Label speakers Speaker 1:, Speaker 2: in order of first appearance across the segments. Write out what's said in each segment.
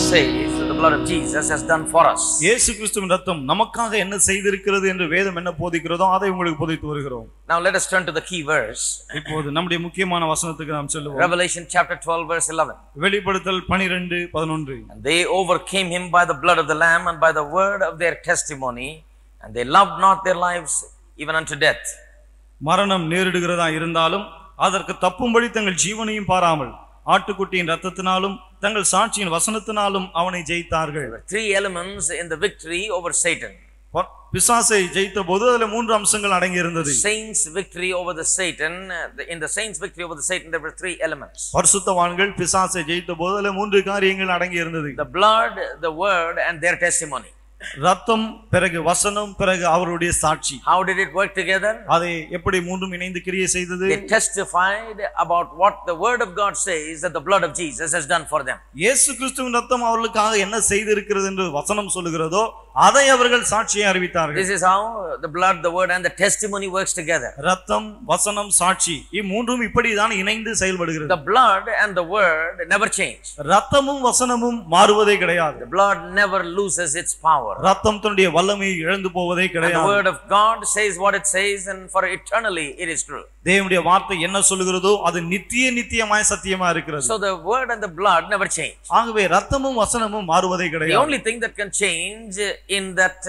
Speaker 1: says that the blood of Jesus has done for us.
Speaker 2: இயேசு கிறிஸ்துவின் இரத்தம் நமக்காக என்ன செய்திருக்கிறது என்று வேதம் என்ன போதிக்கிறதோ அதை உங்களுக்கு போதித்து வருகிறோம்.
Speaker 1: Now let us turn to the key verse.
Speaker 2: இப்போது நம்முடைய முக்கியமான வசனத்துக்கு நாம் செல்லுவோம்.
Speaker 1: Revelation chapter 12 verse 11.
Speaker 2: வெளிப்படுத்தல் 12:11.
Speaker 1: And they overcame him by the blood of the lamb and by the word of their testimony, and they loved not their lives even unto death.
Speaker 2: மரணம் நேரிடுகிறதா இருந்தாலும் அதற்கு தப்பும்படி தங்கள் ஜீவனையும் பாராமல் ஆட்டுக்குட்டியின் இரத்தத்தினாலும் தங்கள் சாட்சியின் வசனத்தினாலும் அவனை ஜெயித்தார்கள்.
Speaker 1: There were three elements in the victory over Satan.
Speaker 2: பிசாசை ஜெயித்தபோது அதிலே மூன்று அம்சங்கள் அடங்கி இருந்தது.
Speaker 1: Saints victory over the Satan, in the saints victory over the Satan there were three elements.
Speaker 2: பரிசுத்தவான்கள் பிசாசை ஜெயித்தபோது அதிலே மூன்று காரியங்கள் அடங்கி இருந்தது.
Speaker 1: The blood, the word and their testimony.
Speaker 2: ரத்தம், பிறகு வசனம், பிறகு அவருடைய சாட்சி.
Speaker 1: How did it work together?
Speaker 2: அதை எப்படி மூன்றும் இணைந்து கிரியை செய்தது?
Speaker 1: They testified about what the word of God says that the blood of Jesus has done for them.
Speaker 2: இயேசு கிறிஸ்துவின் ரத்தம் அவர்களுக்காக என்ன செய்திருக்கிறது என்று வசனம் சொல்லுகிறதோ அதை அவர்கள் சாட்சியை அறிவித்தார்கள்.
Speaker 1: This is how the blood, the word and the testimony works together.
Speaker 2: ரத்தம், வசனம், சாட்சி மூன்றும் இப்படி தான் இணைந்து செயல்படுகிறது.
Speaker 1: The blood and the word never change.
Speaker 2: ரத்தமும் வசனமும் மாறுவதே கிடையாது.
Speaker 1: The blood never loses its power.
Speaker 2: ரத்தம் தன்னுடைய வல்லமையை இழந்து போவதே கிடையாது.
Speaker 1: The word of God says what it says and for eternally it is true.
Speaker 2: தேவனுடைய வார்த்தை என்ன சொல்லுகிறதோ அது நித்தியமாய் சத்தியமா இருக்கிறது.
Speaker 1: So the word and the blood never change.
Speaker 2: ஆகவே ரத்தமும் வசனமும் மாறுவதே கிடையாது.
Speaker 1: The only thing that can change in that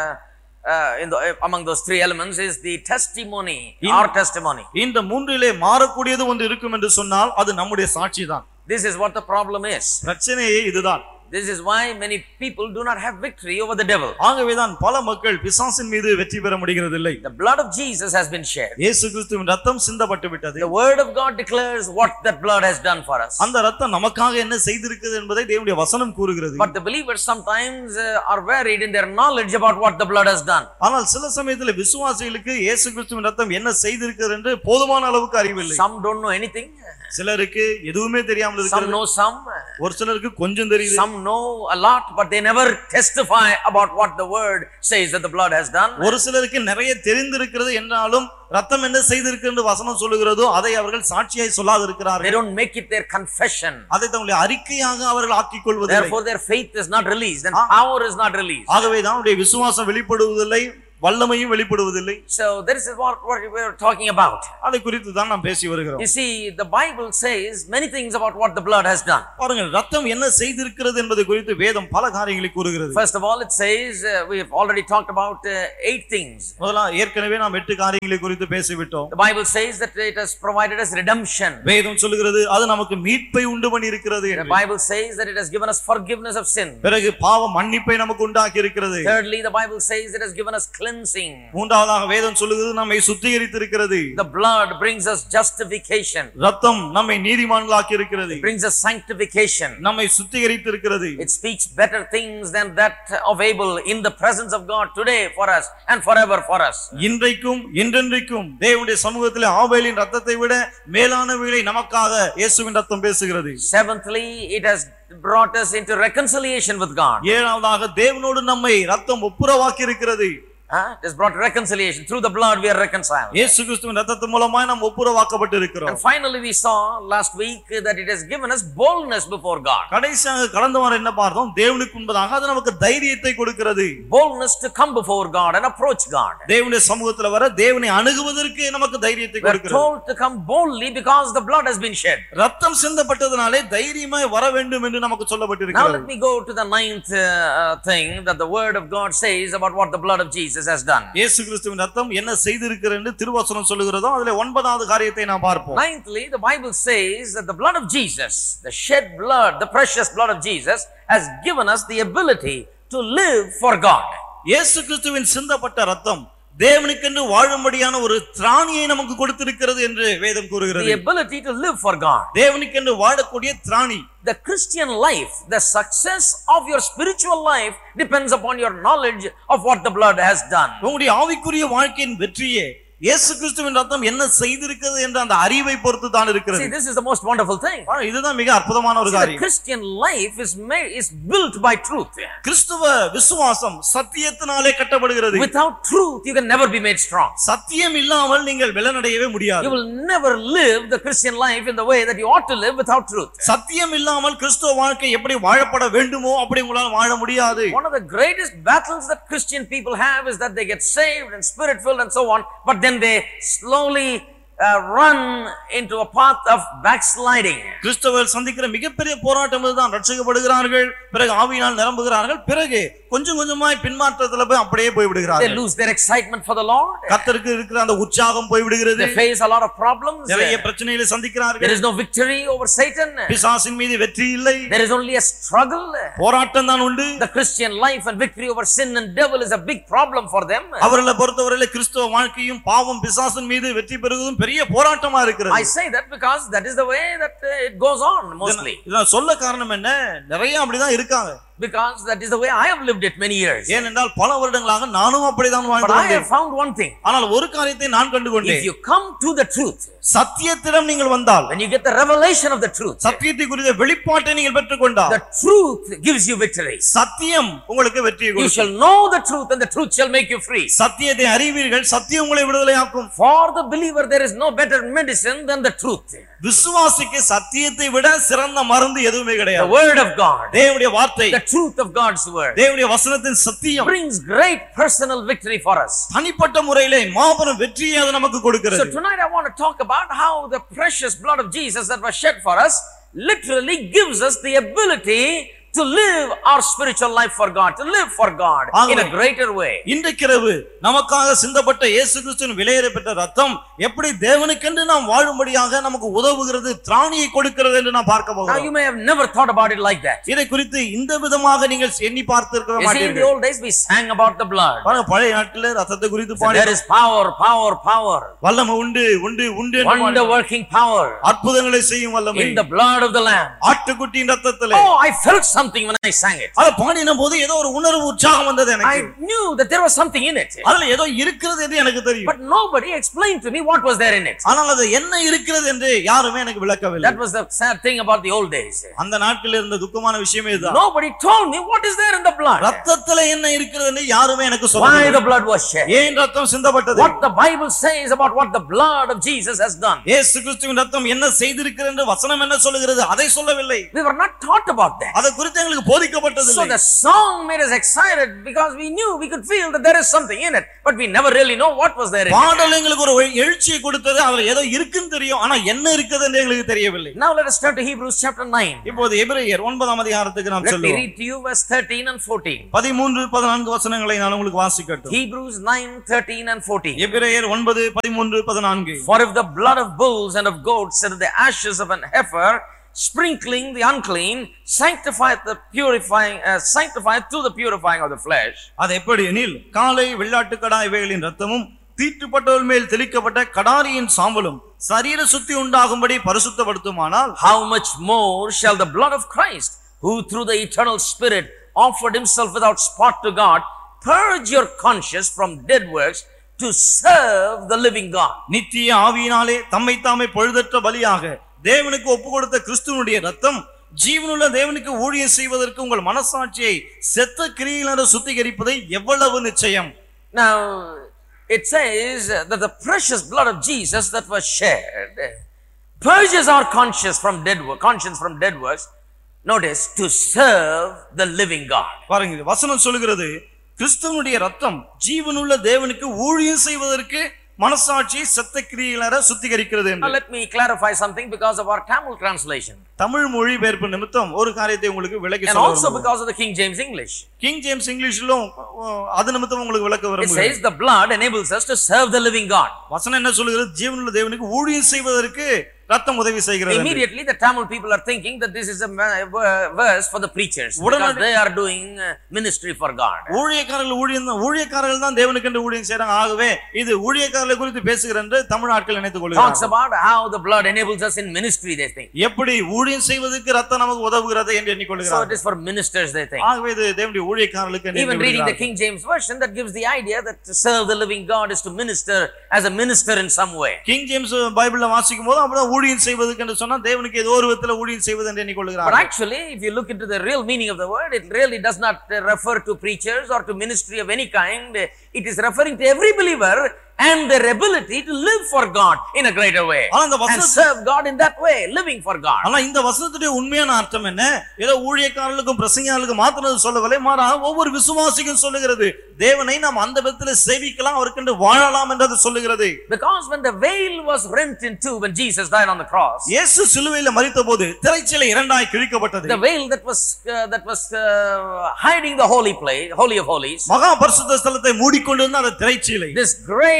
Speaker 1: among those three elements is the testimony, our testimony.
Speaker 2: இந்த மூன்றிலே மாறக்கூடியது ஒன்று இருக்கும் என்று சொன்னால் அது நம்முடைய சாட்சி தான்.
Speaker 1: This is what the problem is.
Speaker 2: பிரச்சனையே இதுதான்.
Speaker 1: This is why many people do not have victory over the devil.
Speaker 2: ஆகவேதான் பல மக்கள் பிசாசின் மீது வெற்றி பெற முடிகிறதில்லை.
Speaker 1: The blood of Jesus has been shed.
Speaker 2: இயேசு கிறிஸ்துவின் இரத்தம் சிந்தப்பட்டு விட்டது.
Speaker 1: The word of God declares what that blood has done for us.
Speaker 2: அந்த இரத்தம் நமக்காக என்ன செய்திருக்கிறது என்பதை தேவனுடைய வசனம் கூறுகிறது.
Speaker 1: But the believers sometimes are varied in their knowledge about what the blood has done.
Speaker 2: ஆனால் சில சமயத்தில் விசுவாசிகளுக்கு இயேசு கிறிஸ்துவின் இரத்தம் என்ன செய்திருக்கிறது என்று போதுமான அளவுக்கு அறிவில்லை.
Speaker 1: Some don't know anything.
Speaker 2: சிலருக்கு எதுவுமே தெரியாமல் இருக்கிறது.
Speaker 1: Some know some.
Speaker 2: ஒரு சிலருக்கு கொஞ்சம் தெரியுது.
Speaker 1: Some know a lot but they never testify about what the word says that the blood has done.
Speaker 2: ஒரு சிலருக்கு நிறைய தெரிந்திருக்கிறது என்றாலும் ரத்தம் என்ன செய்திருக்கு என்று வசனம் சொல்லுகிறதோ அதை அவர்கள் சாட்சியாய் சொல்லாது இருக்கிறார்கள்.
Speaker 1: They don't make it their confession.
Speaker 2: அதை தங்களுடைய அறிக்கையாக அவர்கள் ஆக்கிக் கொள்வதில்லை.
Speaker 1: Therefore their faith is not released and power is not released.
Speaker 2: ஆகவே தான் அவருடைய விசுவாசம் வெளிப்படுவதில்லை, வல்லமையும் வெளிப்படுவதில்லை.
Speaker 1: So this is what we are talking about.
Speaker 2: அதை குறித்து தான் நாம் பேசி வருகிறோம்.
Speaker 1: You see, the Bible says many things about what the blood has done.
Speaker 2: பாருங்கள், ரத்தம் என்ன செய்திருக்கிறது என்பது குறித்து வேதம் பல காரியங்களை கூறுகிறது.
Speaker 1: First of all it says we have already talked about 8 things.
Speaker 2: முதல்ல ஏற்கனவே நாம் 8 காரியங்களை குறித்து பேசிவிட்டோம்.
Speaker 1: The Bible says that it has provided us redemption.
Speaker 2: வேதம் சொல்கிறது அது நமக்கு மீட்பை உண்டு பண்ணி இருக்கிறது என்று.
Speaker 1: The Bible says that it has given us forgiveness of sin.
Speaker 2: பிறகு பாவ மன்னிப்பை நமக்கு உண்டாக்கி இருக்கிறது.
Speaker 1: Thirdly, the Bible says it has given us cleansing.
Speaker 2: மூன்றாவதாக வேதம் சொல்லுகிறது நம்மை சுத்திகரித்திருக்கிறது.
Speaker 1: The blood brings us justification.
Speaker 2: ரத்தம் நம்மை நீதிமான்களாக்கி இருக்கிறது.
Speaker 1: It brings us sanctification.
Speaker 2: நம்மை சுத்திகரித்திருக்கிறது.
Speaker 1: It speaks better things than that of Abel in the presence of God today for us and forever for us.
Speaker 2: இன்றைக்கும் என்றென்றைக்கும் தேவனுடைய சமூகத்திலே ஆபேலின் ரத்தத்தை விட மேலானவைகளை நமக்காக இயேசுவின் ரத்தம் பேசுகிறது.
Speaker 1: Seventhly, it has brought us into reconciliation with God.
Speaker 2: ஏழாவதாக தேவனோடு நம்மை ரத்தம் ஒப்புரவாக்கி இருக்கிறது.
Speaker 1: It has brought reconciliation. Through the blood we are reconciled.
Speaker 2: இயேசு கிறிஸ்துவின் இரத்தத்தின் மூலமாய் நாம் ஒப்புரவாக்கப்பட்டு இருக்கிறோம்.
Speaker 1: And finally we saw last week that it has given us boldness before God.
Speaker 2: கடைசியாக கடந்த வாரம் என்ன பார்த்தோம்? தேவனுக்கு முன்பதாக அது நமக்கு தைரியத்தை கொடுக்கிறது.
Speaker 1: Boldness to come before God and approach God.
Speaker 2: தேவனுடைய சமூகத்தில் வர தேவனை அணுகுவதற்கு நமக்கு தைரியத்தை கொடுக்கிறது.
Speaker 1: We are told to come boldly because the blood has been shed.
Speaker 2: ரத்தம் சிந்தப்பட்டதனாலே தைரியமாய் வர வேண்டும் என்று நமக்கு சொல்லப்பட்டிருக்கிறது.
Speaker 1: Now let me go to the ninth thing that the word of God says about what the blood of Jesus has done.
Speaker 2: இயேசு கிறிஸ்துவின் ரத்தம் என்ன செய்திருக்கிறது என்று திருவசனம் சொல்லுகிறதோ அதிலே 9வது காரியத்தை நாம் பார்ப்போம்.
Speaker 1: Ninthly, the Bible says that the blood of Jesus, the shed blood, the precious blood of Jesus has given us the ability to live for God.
Speaker 2: இயேசு கிறிஸ்துவின் சிந்தப்பட்ட ரத்தம் தேவனுக்கென்று வாழும்படியான ஒரு திராணியை நமக்கு கொடுத்திருக்கிறது என்று வேதம் கூறுகிறது.
Speaker 1: The ability to live for God.
Speaker 2: தேவனுக்கென்று வாழக்கூடிய திராணி.
Speaker 1: The Christian life, the success of your spiritual life depends upon your knowledge of what the blood has done.
Speaker 2: உங்களுடைய ஆவிக்குரிய வாழ்க்கையின் வெற்றியே இயேசு கிறிஸ்துவின் ரத்தம் என்ன செய்திருக்கிறது என்ற அந்த அறிவை பொறுத்து தான் இருக்கிறது.
Speaker 1: See, this is the most wonderful thing.
Speaker 2: இதுதான் மிக அற்புதமான ஒரு காரியம்.
Speaker 1: The Christian life is built by truth.
Speaker 2: கிறிஸ்துவ விசுவாசம் சத்தியத்தினாலே கட்டப்படுகிறது.
Speaker 1: Without truth you can never be made strong.
Speaker 2: சத்தியம் இல்லாமல் நீங்கள் பலனடையவே முடியாது.
Speaker 1: You will never live the Christian life in the way that you ought to live without truth.
Speaker 2: சத்தியம் இல்லாமல் கிறிஸ்துவ வாழ்க்கை எப்படி வாழப்பட வேண்டுமோ அப்படி உங்களால் வாழ முடியாது.
Speaker 1: One of the greatest battles that Christian people have is that they get saved and spirit filled and so on, but then they slowly run into a path of backsliding.
Speaker 2: கிறிஸ்தவர்கள் சந்திக்கிற மிகப்பெரிய போராட்டம் இதுதான். ரட்சிக்கப்படுகிறார்கள், பிறகு ஆவியினால் நிரம்புகிறார்கள், பிறகு கொஞ்சம் கொஞ்சமாய் பின்மாற்றத்துல போய் அப்படியே போய் விடுகிறார்கள்.
Speaker 1: They lose their excitement for the Lord.
Speaker 2: கர்த்தருக்கு இருக்கிற அந்த உற்சாகம் போய் விடுகிறது.
Speaker 1: They face a lot of problems.
Speaker 2: நிறைய பிரச்சனைகளை சந்திக்கிறார்கள்.
Speaker 1: There is no victory over Satan.
Speaker 2: பிசாசின் மீது வெற்றி இல்லை.
Speaker 1: There is only a struggle.
Speaker 2: போராட்டம் தான் உண்டு.
Speaker 1: The Christian life and victory over sin and devil is a big problem for them.
Speaker 2: அவர்களை பொறுத்தவரையிலே கிறிஸ்தவ வாழ்க்கையும் பாவம் பிசாசின் மீது வெற்றி பெறுவதும் பெரிய போராட்டமா இருக்கிறது.
Speaker 1: I say that because that is the way that it goes on mostly.
Speaker 2: இத சொல்ல காரணம் என்ன? நிறைய அப்படிதான் இருக்காங்க.
Speaker 1: Because that is the way I have lived it many years.
Speaker 2: ஏனென்றால் பல வருடங்களாக நானும் அப்படிதான் வாழ்ந்து
Speaker 1: But I
Speaker 2: வந்தேன்.
Speaker 1: have found one thing.
Speaker 2: ஆனால் ஒரு காரியத்தை நான் கண்டுகொண்டேன்.
Speaker 1: If you come to the truth,
Speaker 2: சத்தியத்திடம் நீங்கள் வந்தால்,
Speaker 1: when you get the revelation of the truth,
Speaker 2: சத்தியத்தை குறித்த வெளிப்பாட்டை நீங்கள் பெற்றுக்கொண்டால்,
Speaker 1: the truth gives you victory.
Speaker 2: சத்தியம் உங்களுக்கு வெற்றியை
Speaker 1: You
Speaker 2: கொடுக்கும்.
Speaker 1: shall know the truth and the truth shall make you free.
Speaker 2: சத்தியத்தை அறிவீர்கள், சத்தியம் உங்களை விடுதலையாக்கும்.
Speaker 1: For the believer there is no better medicine than the truth.
Speaker 2: விசுவாசிக்கு சத்தியத்தை விட சிறந்த மருந்து எதுவுமே
Speaker 1: The
Speaker 2: கிடையாது.
Speaker 1: word of God,
Speaker 2: தேவனுடைய வார்த்தை,
Speaker 1: the truth of God's word,
Speaker 2: தேவனுடைய வசனத்தின் சத்தியம்
Speaker 1: brings great personal victory for us.
Speaker 2: தனிப்பட்ட முறையிலே மாபெரும் வெற்றியை அது நமக்கு கொடுக்கிறது.
Speaker 1: So tonight I want to talk about how the precious blood of Jesus that was shed for us literally gives us the ability to live our spiritual life for God, to live for God in a greater way.
Speaker 2: இன்றைக்கிரவு நமக்காக சிந்தப்பட்ட இயேசு கிறிஸ்துவின் விலையேறப்பட்ட ரத்தம் எப்படி தேவனுக்கென்று நாம் வாழும்படியாக நமக்கு உதவுகிறது, திராணியை கொடுக்கிறது என்று நாம் பார்க்க
Speaker 1: Now
Speaker 2: போகிறோம்.
Speaker 1: you may have never thought about it like that.
Speaker 2: இதை குறித்து இந்த விதமாக நீங்கள் எண்ணி பார்த்திருக்க
Speaker 1: You see, in the
Speaker 2: மாட்டீர்கள்.
Speaker 1: old days we sang about the blood.
Speaker 2: பாருங்க, பழைய நாட்களிலே ரத்தத்தை குறித்து பாடி,
Speaker 1: There is power, power, power.
Speaker 2: வல்லமை உண்டு உண்டு உண்டு என்று
Speaker 1: Wonder working power
Speaker 2: அற்புதங்களை செய்யும் வல்லமை
Speaker 1: in the blood of the Lamb.
Speaker 2: ஆட்டுக்குட்டியின் ரத்தத்திலே.
Speaker 1: Oh, I felt something when I sang it.
Speaker 2: அத பாடின போது ஏதோ ஒரு உணர்வு உற்சாகம் வந்தது
Speaker 1: I
Speaker 2: எனக்கு.
Speaker 1: knew that there was something in it.
Speaker 2: அதுல ஏதோ இருக்கிறது என்று எனக்கு தெரியும்.
Speaker 1: But nobody explained to me what was there in it.
Speaker 2: ஆனால் அது என்ன இருக்கிறது என்று யாருமே எனக்கு விளக்கவில்லை.
Speaker 1: That was the sad thing about the old days.
Speaker 2: அந்த நாட்களில் இருந்த துக்கமான விஷயமே இதுதான்.
Speaker 1: Nobody told me what is there in the blood.
Speaker 2: ரத்தத்துல என்ன இருக்கிறது என்று யாருமே எனக்கு
Speaker 1: Why
Speaker 2: சொல்லவில்லை.
Speaker 1: the blood was shed.
Speaker 2: ஏன் ரத்தம் சிந்தப்பட்டது?
Speaker 1: What the Bible says about what the blood of Jesus has done.
Speaker 2: இயேசு கிறிஸ்துவின் ரத்தம் என்ன செய்திருக்கிறது என்று வசனம் என்ன சொல்லுகிறது அதை சொல்லவில்லை.
Speaker 1: We were not taught about that.
Speaker 2: அதை குறித்து எங்களுக்கு போதிக்கப்பட்டதில்லை.
Speaker 1: So the song made us excited because we knew, we could feel that there is something in it, but we never really know what was there in it.
Speaker 2: பாடல் எங்களுக்கு ஒரு எழுச்சியை கொடுத்தது, அதுல ஏதோ இருக்குன்னு தெரியும், ஆனா என்ன இருக்குது என்று எங்களுக்கு தெரியவில்லை.
Speaker 1: Now let us turn to Hebrews chapter 9.
Speaker 2: இப்போது எபிரேயர் 9ஆம் அதிகாரத்துக்கு நாம்
Speaker 1: Let me
Speaker 2: செல்வோம்.
Speaker 1: read to you verse 13 and 14.
Speaker 2: 13 14 வசனங்களை நான் உங்களுக்கு வாசிக்கட்டும்.
Speaker 1: Hebrews 9, 13 and 14.
Speaker 2: எபிரேயர் 9 13 14.
Speaker 1: For if the blood of bulls and of goats and the ashes of an heifer, sprinkling the unclean, sanctifieth the to the purifying of the flesh.
Speaker 2: அது எப்படி எனில் காளை வெள்ளாட்டுக்கடா இவைகளின் இரத்தமும் தீட்டுப்பட்டவர்கள் மேல் தெளிக்கப்பட்ட கடாரியின் சாம்பலும் சரீர சுத்தி உண்டாகும்படி பரிசுத்தப்படுத்துமானால்,
Speaker 1: how much more shall the blood of Christ, who through the eternal Spirit offered himself without spot to God, purge your conscience from dead works to serve the living God.
Speaker 2: நித்திய ஆவியினாலே தம்மை தாமே பழுதற்ற பலியாக தேவனுக்கு ஒப்பு கொடுத்த கிறிஸ்துவனுடைய ரத்தம் ஜீவனுள்ள தேவனுக்கு ஊழியம் செய்வதற்கு உங்கள் மனசாட்சியை செத்த கிரியையிலிருந்து சுத்திகரிப்பதை எவ்வளவு நிச்சயம்.
Speaker 1: Now it says that the precious blood of Jesus that was shed purges our conscience from dead works. Notice, to serve the living God.
Speaker 2: பாருங்க, வசனம் சொல்லுகிறது கிறிஸ்துவனுடைய ரத்தம் ஜீவனுள்ள தேவனுக்கு ஊழியம் செய்வதற்கு மனசாட்சி செத்த கிரியையிலிருந்து சுத்திகரிக்கிறது என்று.
Speaker 1: Now let me clarify something because of our Tamil translation.
Speaker 2: Tamil மொழிபெயர்ப்பு நிமித்தம் ஒரு காரியத்தை உங்களுக்கு விளக்கி
Speaker 1: And
Speaker 2: சொல்ல
Speaker 1: also because of the King James English.
Speaker 2: King James இங்கிலீஷ்ல அது நிமித்தம் உங்களுக்கு விளக்க
Speaker 1: It
Speaker 2: விரும்புகிறேன்.
Speaker 1: says the blood enables us to serve the living God.
Speaker 2: வசனம் என்ன சொல்லுகிறது? ஜீவனுள்ள தேவனுக்கு ஊழியம் செய்வதற்கு ரத்தம் உதவி செய்கிறது.
Speaker 1: Immediately the Tamil people are thinking that this is a verse for the preachers because they are doing ministry for God.
Speaker 2: ஊழியக்காரர்கள் தான் தேவனுக்கு என்று ஊழியம் செய்றாங்க. ஆகவே இது ஊழியக்காரர்களை குறித்து பேசுகிறது என்று தமிழ் ஆட்கள் நினைத்துக் கொள்கிறார்கள்.
Speaker 1: Talks about how the blood enables us in ministry, they think.
Speaker 2: எப்படி ஊழியம் செய்வதற்கு ரத்தம் நமக்கு உதவுகிறது என்று எண்ணிக்கொள்கிறார்கள்.
Speaker 1: So it is for ministers, they think.
Speaker 2: ஆகவே இது தேவனுடைய ஊழியக்காரர்களுக்கு என்று.
Speaker 1: Even reading the King James version, that gives the idea that to serve the living God is to minister as a minister in some way.
Speaker 2: King James பைபிள்ல வாசிக்கும்போது அப்படியே ஊழியம் செய்வதற்கு என்று சொன்னா தேவனுக்கு ஏதோ ஒரு விதத்துல ஊழியம் செய்வது என்று எண்ணிக்கொள்கிறார்கள்.
Speaker 1: But actually, if you look into the real meaning of the word, it really does not refer to preachers or to ministry of any kind. It is referring to every believer and their ability to live for God in a greater way and serve God in that way, living for God.
Speaker 2: ஆனா இந்த வசனத்துடைய உண்மையான அர்த்தம் என்ன? ஏதோ ஊழியக்காரர்களுக்கும் பிரசங்கியாளர்களுக்கும் மாத்திரம் சொல்லவில்லை, மாறாக ஒவ்வொரு விசுவாசிக்கும் சொல்லுகிறது. தேவனை நாம் அந்த விதத்திலே சேவிக்கலாம், அவருக்கென்று வாழலாம் என்று சொல்லுகிறது.
Speaker 1: Because when the veil was rent in two when Jesus died on the cross,
Speaker 2: இயேசு சிலுவையில் மரித்தபோது திரைச்சீலை இரண்டாய் கிழிக்கப்பட்டது.
Speaker 1: the veil that was hiding the holy place, holy of holies,
Speaker 2: மகா பரிசுத்த ஸ்தலத்தை மூடிக்கொண்டிருந்த அந்த திரைச்சீலை,
Speaker 1: this great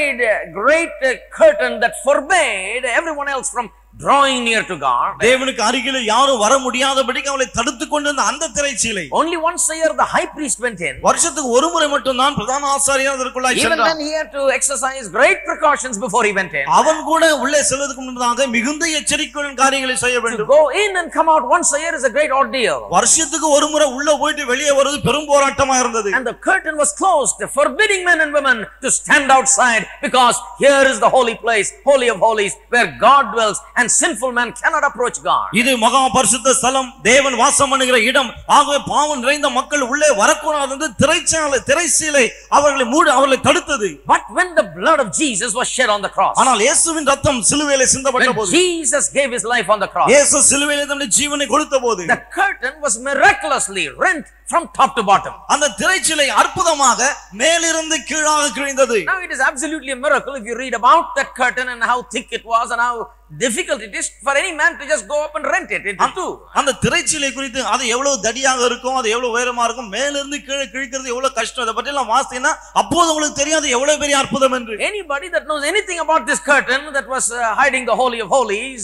Speaker 1: curtain that forbade everyone else from drawing near to God,
Speaker 2: தேவனுக்கு அருகிலே யாரும் வர முடியாதபடிக்கு அவளை தடுத்துக் கொண்டிருந்த அந்த திரைச்சீலை,
Speaker 1: only once a year the high priest went in.
Speaker 2: வருஷத்துக்கு ஒரு முறை மட்டும் தான் பிரதான ஆசாரியர் அதற்குள்ளாய் சென்றார்.
Speaker 1: Even then he had to exercise great precautions before he went in.
Speaker 2: அவன் கூட உள்ளே செல்வதற்கு முன்னதாக மிகுந்த எச்சரிக்கையுடன் காரியங்களை செய்ய வேண்டும்.
Speaker 1: To go in and come out once a year is a great ordeal.
Speaker 2: வருஷத்துக்கு ஒரு முறை உள்ள போயிட்டு வெளியே வருவது பெரும் போராட்டமா இருந்தது.
Speaker 1: And the curtain was closed, forbidding men and women to stand outside, because here is the holy place, holy of holies, where God dwells, and sinful man cannot approach God.
Speaker 2: இது மகா பரிசுத்த ஸ்தலம், தேவன் வாசம் பண்ணுகிற இடம். ஆகவே பாவம் நிறைந்த மக்கள் உள்ளே வரக்கூடாது என்று திரைச்சீலை அவர்களை தடுத்தது.
Speaker 1: But when the blood of Jesus was shed on the cross,
Speaker 2: ஆனால் இயேசுவின் ரத்தம் சிலுவையிலே சிந்தப்பட்ட போது,
Speaker 1: when Jesus gave his life on the cross,
Speaker 2: இயேசு சிலுவையிலே தன்னுடைய ஜீவனை கொடுத்தபோது,
Speaker 1: the curtain was miraculously rent from top to bottom.
Speaker 2: அந்த திரைச்சீலை அற்புதமாக மேலிருந்து கீழாக கிழிந்தது.
Speaker 1: Now it is absolutely a miracle if you read about that curtain and how thick it was and how difficult it is for any man to just go up and rent it into two.
Speaker 2: அந்த திரைச்சீலை குறித்து அது எவ்வளவு தடியாக இருக்கும், அது எவ்வளவு உயரமா இருக்கும், மேலிருந்து கீழே கிழிக்கிறது எவ்வளவு கஷ்டம், அதை பற்றி எல்லாம் வாசித்தீங்கன்னா அப்போது உங்களுக்கு தெரியாது எவ்வளவு பெரிய அற்புதம் என்று.
Speaker 1: Anybody that knows anything about this curtain that was hiding the holy of holies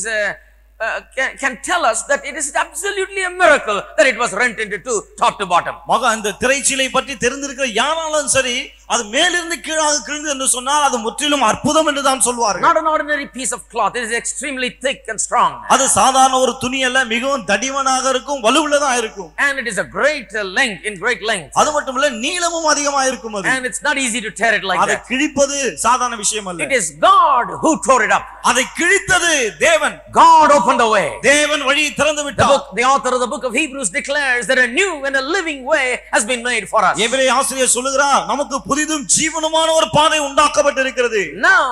Speaker 1: can tell us that it is absolutely a miracle that it was rent into two, top to bottom.
Speaker 2: மகா அந்த திரைச்சீலை பற்றி தெரிந்திருக்கிற யாராலும் சரி, அது மேலிருந்து கீழாக கிழிந்தது என்று சொன்னால் அது முற்றிலும் அற்புதம் என்று தான் சொல்வார்கள்.
Speaker 1: Not an ordinary piece of cloth, it is extremely thick and strong.
Speaker 2: அது சாதாரண ஒரு துணி அல்ல, மிகவும் தடிமனாக இருக்கும், வலுவுள்ளதா இருக்கும்.
Speaker 1: And it is a great length, in great length.
Speaker 2: அது மட்டுமல்ல நீளமும் அதிகமாக இருக்கும் அது.
Speaker 1: And it's not easy to tear it like that.
Speaker 2: அதை கிழிப்பது சாதாரண விஷயம் அல்ல.
Speaker 1: It is God who tore it up.
Speaker 2: அதை கிழித்தது தேவன்.
Speaker 1: God opened the way.
Speaker 2: தேவன் வழியை திறந்து விட்டார்.
Speaker 1: The author of the book of Hebrews declares that a new and a living way has been made for us.
Speaker 2: எபிரேய ஆசிரியர் சொல்லுகிறார், நமக்கு புதிதும் ஜீவனுமான ஒரு பாதை உண்டாக்கப்பட்டிருக்கிறது.
Speaker 1: Now,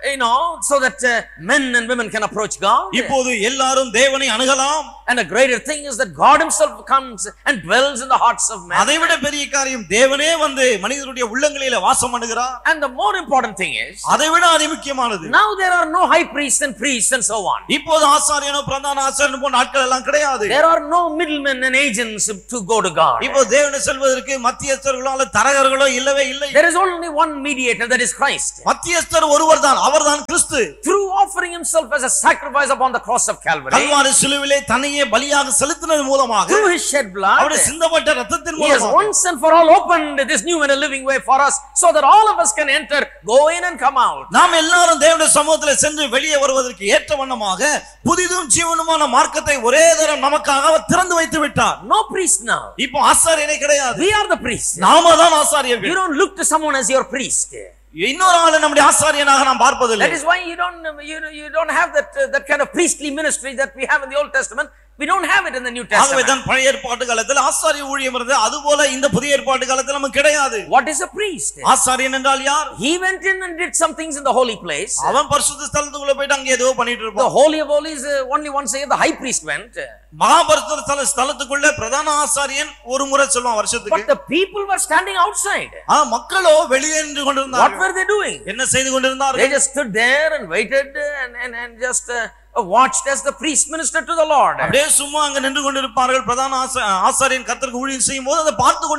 Speaker 1: so that men and women can approach God.
Speaker 2: இப்போது எல்லாரும் தேவனை அணுகலாம்.
Speaker 1: And a greater thing is that God himself comes and dwells in the hearts of men.
Speaker 2: அதைவிட பெரிய காரியம், தேவனே வந்து மனிதருடைய உள்ளங்களிலே வாசம் பண்ணுகிறார்.
Speaker 1: And the more important thing is,
Speaker 2: அதைவிட அதிமுக்கியமானது,
Speaker 1: now there are no high priests and so on.
Speaker 2: இப்போது ஆசாரியனோ பிரதான ஆசாரியன் போன்ற ஆட்கள் எல்லாம் கிடையாது.
Speaker 1: There are no middlemen and agents to go to God.
Speaker 2: இப்போ தேவனை செல்வதற்கு மத்தியஸ்தர்களோ அல்ல தரகர்களோ இல்லவே இல்லை.
Speaker 1: There is only one mediator, that is Christ.
Speaker 2: மத்தியஸ்தர் ஒருவர்தான், அவர்தான் கிறிஸ்து.
Speaker 1: Through offering himself as a sacrifice upon the cross of Calvary,
Speaker 2: Kalvari சிலுவையிலே தன்னையே பலியாக செலுத்தினது மூலமாக,
Speaker 1: through his shed blood,
Speaker 2: அவருடைய சிந்தப்பட்ட இரத்தத்தின்
Speaker 1: he has
Speaker 2: மூலமாக,
Speaker 1: once and for all opened this new and a living way for us, so that all of us can enter, go in and come out.
Speaker 2: நாம் எல்லாரும் தேவனுடைய சமூகத்திலே சென்று வெளியே வருவதற்கு ஏற்ற வண்ணமாக புதிதும் ஜீவனுமான மார்க்கத்தை ஒரே தரம் நமக்காக அவர் திறந்து வைத்து விட்டார்.
Speaker 1: No priest now.
Speaker 2: இப்போ ஆசாரியனே கிடையாது.
Speaker 1: We are the priests.
Speaker 2: நாம தான் ஆசாரியர்கள்.
Speaker 1: You don't look to someone as your priest.
Speaker 2: இன்னொரு ஆளை நம்முடைய ஆசாரியனாக நாம் பார்ப்பதில்லை.
Speaker 1: That is why you don't have that kind of priestly ministry that we have in the Old Testament. We don't have it in the New Testament.
Speaker 2: ஆகவே தான் பழைய ஏற்பாட்டு காலத்தில் ஆசாரிய ஊழியம் இருந்தது, அதுபோல இந்த புதிய ஏற்பாட்டு காலத்தில் நமக்கு கிடையாது.
Speaker 1: What is a priest?
Speaker 2: ஆசாரியன் என்றால் யார்?
Speaker 1: He went in and did some things in the holy place.
Speaker 2: அவன் பரிசுத்த ஸ்தலத்துக்குள்ள போயிட்டு அங்க ஏதோ பண்ணிட்டு இருப்பான்.
Speaker 1: The holy of holies only once a year the high priest went.
Speaker 2: மகா பரிசுத்த ஸ்தலத்துக்குள்ள பிரதான ஆசாரியன் ஒரு முறை சொல்லுவான் வருஷத்துக்கு.
Speaker 1: But the people were standing outside.
Speaker 2: மக்களோ வெளியே நின்று கொண்டிருந்தார்கள்.
Speaker 1: What were they doing?
Speaker 2: என்ன செய்து கொண்டிருந்தார்கள்?
Speaker 1: They just stood there and waited and just watched as the priest ministered to the Lord.
Speaker 2: அப்படியே சும்மா அங்க நின்று கொண்டிருப்பார்கள். பிரதான ஆசாரியன் கர்த்தருக்கு ஊழியம் செய்யும்போது அதை பார்த்து கொண்டிருப்பார்கள்.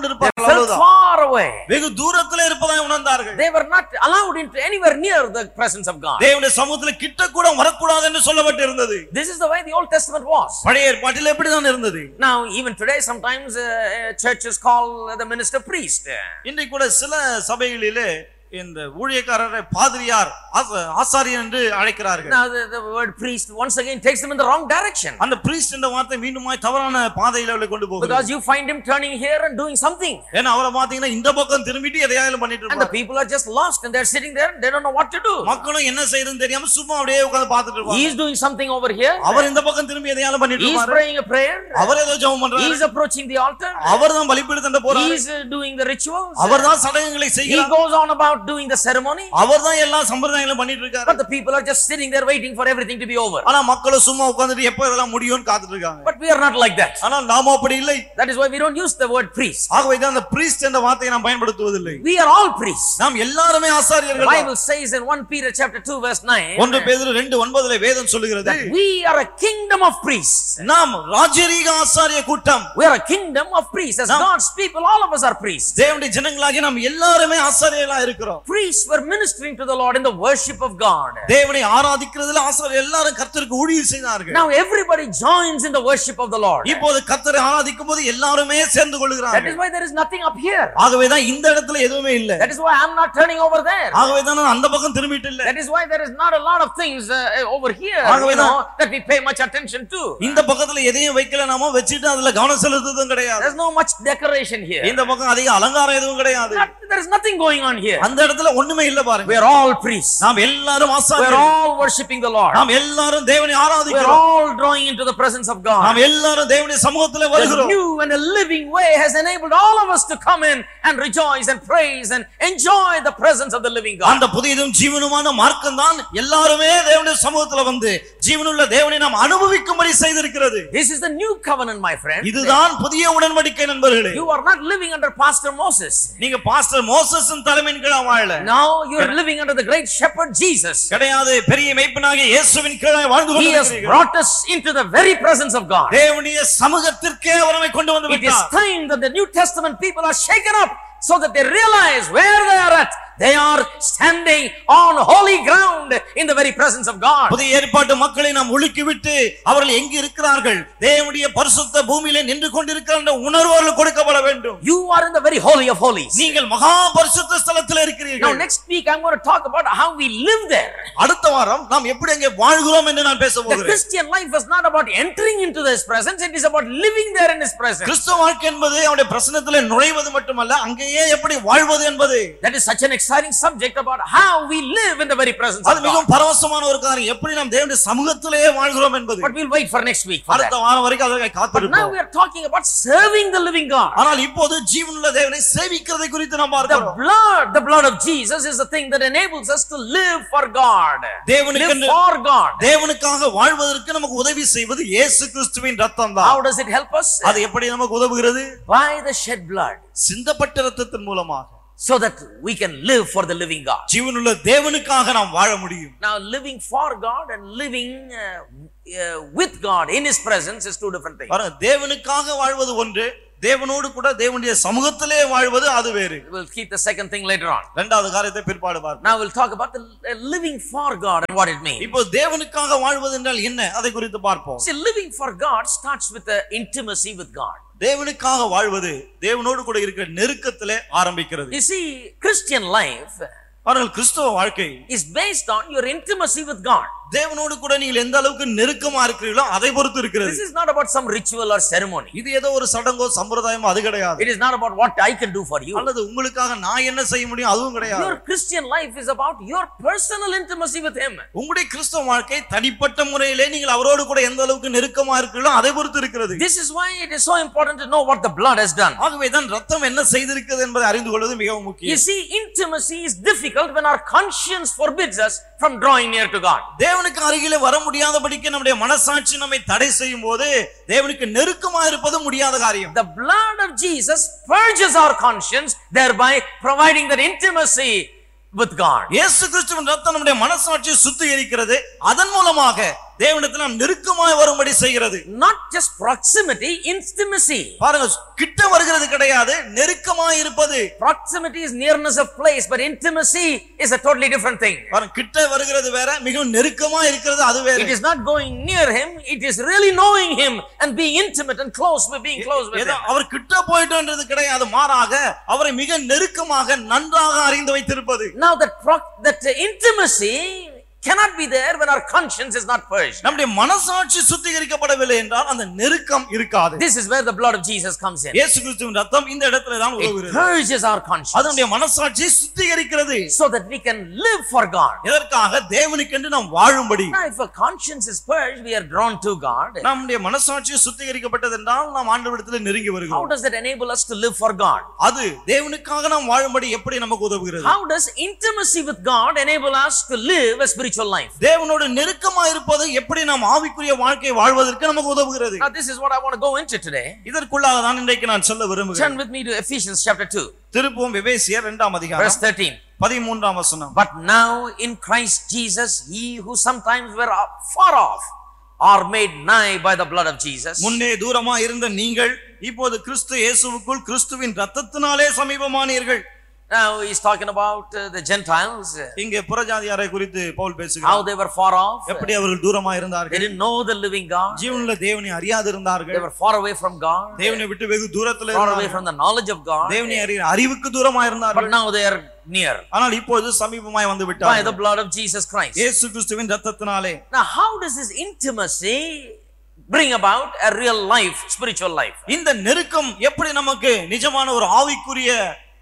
Speaker 2: கொண்டார்கள்
Speaker 1: felt
Speaker 2: அவ்வளவுதான்
Speaker 1: far away.
Speaker 2: வெகு தூரத்திலே இருப்பதாக உணர்ந்தார்கள்
Speaker 1: They were not allowed into anywhere near the presence of God.
Speaker 2: தேவனுடைய சமூகத்திலே கிட்ட கூட வரக்கூடாது என்று சொல்லப்பட்டிருந்தது.
Speaker 1: This is the way the Old Testament was.
Speaker 2: பழைய ஏற்பாட்டில் எப்படிதான் இருந்தது.
Speaker 1: Now even today sometimes churches call the minister priest.
Speaker 2: இன்றைக்கு கூட சில சபைகளிலே இந்த ஊழியக்காரரை பாதிரியார் ஆசாரியர் என்று அழைக்கிறார்கள்.
Speaker 1: Now the word priest once again takes them in the wrong direction.
Speaker 2: அந்த priest என்ற வார்த்தை மீண்டுமாய் தவறான பாதையில அவளை கொண்டு போகுது.
Speaker 1: Because you find him turning here and doing something.
Speaker 2: ஏன்னா அவரை பாத்தீங்கன்னா இந்த பக்கம் திரும்பிட்டு எதையாவது பண்ணிட்டு
Speaker 1: இருப்பாங்க. And the people are just lost and they're sitting there and they don't know what to do.
Speaker 2: மக்களும் என்ன செய்யறதுன்னு தெரியாம சும்மா அப்படியே உட்கார்ந்து பார்த்துட்டு இருப்பாங்க.
Speaker 1: He is doing something over here.
Speaker 2: அவர் இந்த பக்கம் திரும்பி எதையாவது பண்ணிட்டு இருப்பாரு.
Speaker 1: He is praying a prayer.
Speaker 2: அவர் ஏதோ ஜெபம் பண்றாரு.
Speaker 1: He is approaching the altar.
Speaker 2: அவர்தான் பலிபீடத்துக்கு போறாரு.
Speaker 1: He is doing the rituals.
Speaker 2: அவர்தான் சடங்குகளை செய்கிறார்.
Speaker 1: He goes on about doing the ceremony.
Speaker 2: அவர்தான் எல்லா சம்பிரதாயங்களும் பண்ணிட்டு இருக்காரு.
Speaker 1: But the people are just sitting there waiting for everything to be over.
Speaker 2: ஆனா மக்கள் சும்மா உட்கார்ந்துட்டு எப்ப இதெல்லாம் முடியும்னு காத்துட்டு இருக்காங்க.
Speaker 1: But we are not like that.
Speaker 2: ஆனா நாம அப்படி இல்லை.
Speaker 1: That is why we don't use the word priest.
Speaker 2: ஆகவே தான் அந்த priest என்ற வார்த்தையை நாம் பயன்படுத்துவதில்லை.
Speaker 1: We are all priests.
Speaker 2: நாம் எல்லாரும் ஆசாரியர்கள்.
Speaker 1: The Bible says in 1 Peter chapter 2 verse 9.
Speaker 2: 1 பேதுரு 2:9 வேதம் சொல்லுகிறது.
Speaker 1: We are a kingdom of priests.
Speaker 2: நாம் ராஜரீக ஆசாரிய கூட்டம்.
Speaker 1: We are a kingdom of priests. As God's people, all of us are priests.
Speaker 2: தேவனுடைய ஜனங்களாகிய நாம் எல்லாரும் ஆசாரியர்களா இருக்கிறோம்.
Speaker 1: Priests were ministering to the Lord in the worship of God.
Speaker 2: தேவனை ஆராதிக்கிறதுல ஆசாரியர் எல்லாரும் கர்த்தருக்கு ஊழியம் செய்தார்கள்.
Speaker 1: Now everybody joins in the worship of the Lord.
Speaker 2: இப்போது கர்த்தரை ஆராதிக்கும்போது எல்லாரும் சேர்ந்து கொள்கிறார்கள்.
Speaker 1: That is why there is nothing up here.
Speaker 2: ஆகவே தான் இந்த இடத்துல எதுவுமே இல்ல.
Speaker 1: That is why I am not turning over there.
Speaker 2: ஆகவே தான் நான் அந்த பக்கம் திரும்பிட்டு இல்ல.
Speaker 1: That is why there is not a lot of things over here, you know, that we pay much attention to.
Speaker 2: இந்த பக்கத்துல எதையும் வைக்கல நாம வெச்சிட்டு அதுல கவனம் செலுத்துறதும் கிடையாது.
Speaker 1: There is no much decoration here.
Speaker 2: இந்த பக்கம் அதிக அலங்காரம் எதுவும் கிடையாது.
Speaker 1: There is nothing going on here.
Speaker 2: அந்த இடத்துல ஒண்ணுமே இல்ல பாருங்க.
Speaker 1: We are all priests.
Speaker 2: நாம் எல்லாரும் ஆசாரியர்கள்.
Speaker 1: We are all worshiping the Lord.
Speaker 2: நாம் எல்லாரும் தேவனை ஆராதிக்கிறோம்.
Speaker 1: We are all drawing into the presence of God.
Speaker 2: நாம் எல்லாரும் தேவனுடைய சமூகத்திலே வருகிறோம்.
Speaker 1: The new and a living way has enabled all of us to come in and rejoice and praise and enjoy the presence of the living God.
Speaker 2: அந்த புதியதும் ஜீவனுமான மார்க்கம் தான் எல்லாரும் தேவனுடைய சமூகத்திலே வந்து ஜீவனுள்ள தேவனை நாம் அனுபவிக்கும்படி செய்திருக்கிறது.
Speaker 1: This is the new covenant, my friend.
Speaker 2: இதுதான் புதிய உடன்படிக்கை நண்பர்களே.
Speaker 1: You are not living under Pastor Moses.
Speaker 2: நீங்க பாஸ்டர் மோசஸின் தலைமையின் கீழ வாழல.
Speaker 1: Now you are living under the great shepherd Jesus.
Speaker 2: கிடையாது, பெரிய மேய்ப்பனாகிய இயேசுவின் கீழ வாழ்ந்து கொண்டிருக்கிறீர்கள்.
Speaker 1: He has brought us into the very presence of God.
Speaker 2: தேவனுடைய சமூகத்திற்கே அவரை கொண்டு வந்து விட்டார்.
Speaker 1: It is time that the New Testament people are shaken up so that they realize where they are at. They are standing on holy ground in the very presence of God.
Speaker 2: புதிய ஏற்பாட்டு மக்களை நாம் ஒழுக்கி விட்டு அவர்கள் எங்க இருக்கிறார்கள், தேவனுடைய பரிசுத்த பூமியிலே நின்று கொண்டிருக்கிற அந்த உணர்வு அவர்களுக்கு கொடுக்கப்பட வேண்டும்.
Speaker 1: You are in the very holy of holies.
Speaker 2: நீங்கள் மகா பரிசுத்த ஸ்தலத்தில் இருக்கிறீர்கள்.
Speaker 1: Now next week I'm going to talk about how we live there.
Speaker 2: அடுத்த வாரம் நாம் எப்படி அங்கே வாழ்கிறோம் என்று நான் பேச போகிறேன்.
Speaker 1: The Christian life is not about entering into His presence, it is about living there in His presence.
Speaker 2: கிறிஸ்தவ வாழ்க்கை என்பது அவருடைய பிரசன்னத்திலே நுழைவது மட்டுமல்ல, அங்கேயே எப்படி வாழ்வது என்பது.
Speaker 1: That is such an exciting subject about how we live in the very presence of
Speaker 2: அது
Speaker 1: God.
Speaker 2: மிகவும் பரவசமான ஒரு காரியம், எப்படி நாம் தேவனுடைய சமூகத்திலேயே வாழ்கிறோம் என்பது.
Speaker 1: But we'll wait for next week for that.
Speaker 2: அடுத்த வாரம் வரைக்கும் அதற்காக காத்திருப்போம்.
Speaker 1: Now we are talking about serving the living God.
Speaker 2: ஆனால் இப்போது ஜீவனுள்ள தேவனை சேவிக்கிறதை குறித்து நாம் பார்க்கிறோம்.
Speaker 1: The blood of Jesus is the thing that enables us to live for God.
Speaker 2: தேவனுக்கு
Speaker 1: Live for God.
Speaker 2: தேவனுக்காக வாழ்வதற்கு நமக்கு உதவி செய்வது இயேசு கிறிஸ்துவின் இரத்தம் தான்.
Speaker 1: How does it help us?
Speaker 2: அது எப்படி நமக்கு உதவுகிறது?
Speaker 1: By the shed blood.
Speaker 2: சிந்தப்பட்ட இரத்தத்தின் மூலமாக.
Speaker 1: So that we can live for the living God.
Speaker 2: ஜீவனுள்ள தேவனுக்காக நாம் வாழ முடியும்.
Speaker 1: Now living for God and living with God in His presence is two different things.
Speaker 2: தேவனுக்காக வாழ்வது ஒன்று, தேவனோடு கூட தேவனுடைய சமூகத்திலே வாழ்வது அது வேறு.
Speaker 1: We'll keep the second thing later on.
Speaker 2: இரண்டாவது காரியத்தை பிற்பாடு பார்ப்போம்.
Speaker 1: Now we'll talk about the living for God and what it means.
Speaker 2: இப்போ தேவனுக்காக வாழ்வது என்றால் என்ன, அதை குறித்து பார்ப்போம்.
Speaker 1: See, living for God starts with the intimacy with God.
Speaker 2: தேவனுக்காக வாழ்வது தேவனோடு கூட இருக்கிற நெருக்கத்திலே ஆரம்பிக்கிறது.
Speaker 1: You see, Christian life
Speaker 2: ஆனால் கிறிஸ்தவ வாழ்க்கை
Speaker 1: is based on your intimacy with God.
Speaker 2: தேவனோடு கூட நீங்கள் எந்த அளவுக்கு நெருக்கமா இருக்கிறீர்களோ அதை பொறுத்து இருக்கிறது.
Speaker 1: This is not about some ritual or ceremony.
Speaker 2: இது ஏதோ ஒரு சடங்கோ சம்பிரதாயமோ அது கிடையாது.
Speaker 1: It is not about what I can do for you.
Speaker 2: அல்லது உங்களுக்காக நான் என்ன செய்ய முடியும் அதுவும் கிடையாது.
Speaker 1: Your Christian life is about your personal intimacy with Him.
Speaker 2: உங்களுடைய கிறிஸ்தவ வாழ்க்கை தனிப்பட்ட முறையிலே நீங்கள் அவரோடு கூட எந்த அளவுக்கு நெருக்கமா இருக்கிறீர்களோ அதை பொறுத்து இருக்கிறது.
Speaker 1: This is why it is so important to know what the blood has done.
Speaker 2: ஆகவே தான் இரத்தம் என்ன செய்திருக்கிறது என்பதை அறிந்து கொள்வது மிகவும் முக்கியம்.
Speaker 1: You see, intimacy is difficult when our conscience forbids us from drawing near to God.
Speaker 2: தேவனுக்கு அருகிலே வர முடியாதபடிக்கு நம்முடைய மனசாட்சி நம்மை தடை செய்யும் போது தேவனுக்கு நெருக்கமா இருப்பது முடியாத காரியம்.
Speaker 1: The blood of Jesus purges our conscience, thereby providing that intimacy with God.
Speaker 2: இயேசு கிறிஸ்துவின் இரத்தம் நம்முடைய மனசாட்சியை சுத்திகரிக்கிறது, அதன் மூலமாக தேவனிடத்தில் நாம் நெருக்கமாய் வரும்படி செய்கிறது.
Speaker 1: Not just proximity, intimacy.
Speaker 2: பாருங்க, கிட்ட வருகிறது கிடையாது, நெருக்கமாய் இருப்பது.
Speaker 1: Proximity is nearness of place, but intimacy is a totally different thing.
Speaker 2: பாருங்க, கிட்ட வருகிறது வேற, மிகவும் நெருக்கமாய் இருக்கிறது அது வேற.
Speaker 1: It is not going near him, it is really knowing him and being intimate and close with being close with him.
Speaker 2: அவர் கிட்ட போய்ட்டோன்றது கிடையாது, மாறாக அவரை மிக நெருக்கமாக நன்றாக அறிந்து வைத்திருப்பது.
Speaker 1: Now that intimacy cannot be there when our conscience is not purged.
Speaker 2: நம்முடைய மனசாட்சி சுத்திகரிக்கப்படவில்லை என்றால் அந்த நெருக்கம் இருக்காது.
Speaker 1: This is where the blood of Jesus comes in.
Speaker 2: இயேசு கிறிஸ்துவின் இரத்தம் இந்த இடத்திலே தான் உதவுகிறது.
Speaker 1: It purges our conscience.
Speaker 2: அது நம்முடைய மனசாட்சியை சுத்திகரிக்கிறது.
Speaker 1: So that we can live for God.
Speaker 2: இதற்காக தேவனுக்கென்று நாம் வாழும்படி.
Speaker 1: Now if our conscience is purged, we are drawn to God.
Speaker 2: நம்முடைய மனசாட்சி சுத்திகரிக்கப்பட்டது என்றால் நாம் ஆண்டவரிடத்தில் நெருங்கி வருகிறோம்.
Speaker 1: How does that enable us to live for God?
Speaker 2: அது தேவனுக்காக நாம் வாழும்படி எப்படி நமக்கு உதவுகிறது?
Speaker 1: How does intimacy with God enable us to live a spiritual life?
Speaker 2: தேவனோடு நெருக்கமாக இருப்பது எப்படி நாம் ஆவிக்குரிய வாழ்க்கை வாழ்வதற்கு நமக்கு உதவுகிறது?
Speaker 1: Now this is what I want to go into today.
Speaker 2: இதற்குள்ளாக தான் இன்றைக்கு நான் சொல்ல விரும்புகிறேன்.
Speaker 1: Turn with me to Ephesians chapter 2.
Speaker 2: திருப்பும் எபேசியர் 2ஆம் அதிகாரம்
Speaker 1: verse 13.
Speaker 2: 13ஆம் வசனம்.
Speaker 1: But now in Christ Jesus, ye who sometimes were far off are made nigh by the blood of Jesus.
Speaker 2: முன்னே தூரமா இருந்த நீங்கள் இப்போது கிறிஸ்து இயேசுவுக்குள் கிறிஸ்துவின் இரத்தத்தினாலே சமீபமானீர்கள்.
Speaker 1: Now he's talking about the Gentiles.
Speaker 2: இங்கே புறஜாதியாரை குறித்து பவுல் பேசுகிறார்.
Speaker 1: How they were far off.
Speaker 2: எப்படி அவர்கள் தூரமா இருந்தார்கள்.
Speaker 1: They didn't know the living God.
Speaker 2: ஜீவனுள்ள தேவனை அறியாது இருந்தார்கள்.
Speaker 1: They were far away from God.
Speaker 2: தேவனை விட்டு வெகு தூரத்திலே
Speaker 1: far away from the knowledge of God.
Speaker 2: தேவனை அறிவுக்கு தூரமா இருந்தார்கள்.
Speaker 1: But now they are near.
Speaker 2: ஆனால் இப்போது சமீபமாய் வந்து விட்டார்கள்.
Speaker 1: By the blood of Jesus Christ.
Speaker 2: இயேசு கிறிஸ்துவின் இரத்தத்தினாலே.
Speaker 1: Now how does this intimacy bring about a real life, spiritual life?
Speaker 2: இந்த நெருக்கம் எப்படி நமக்கு நிஜமான ஒரு ஆவிக்குரிய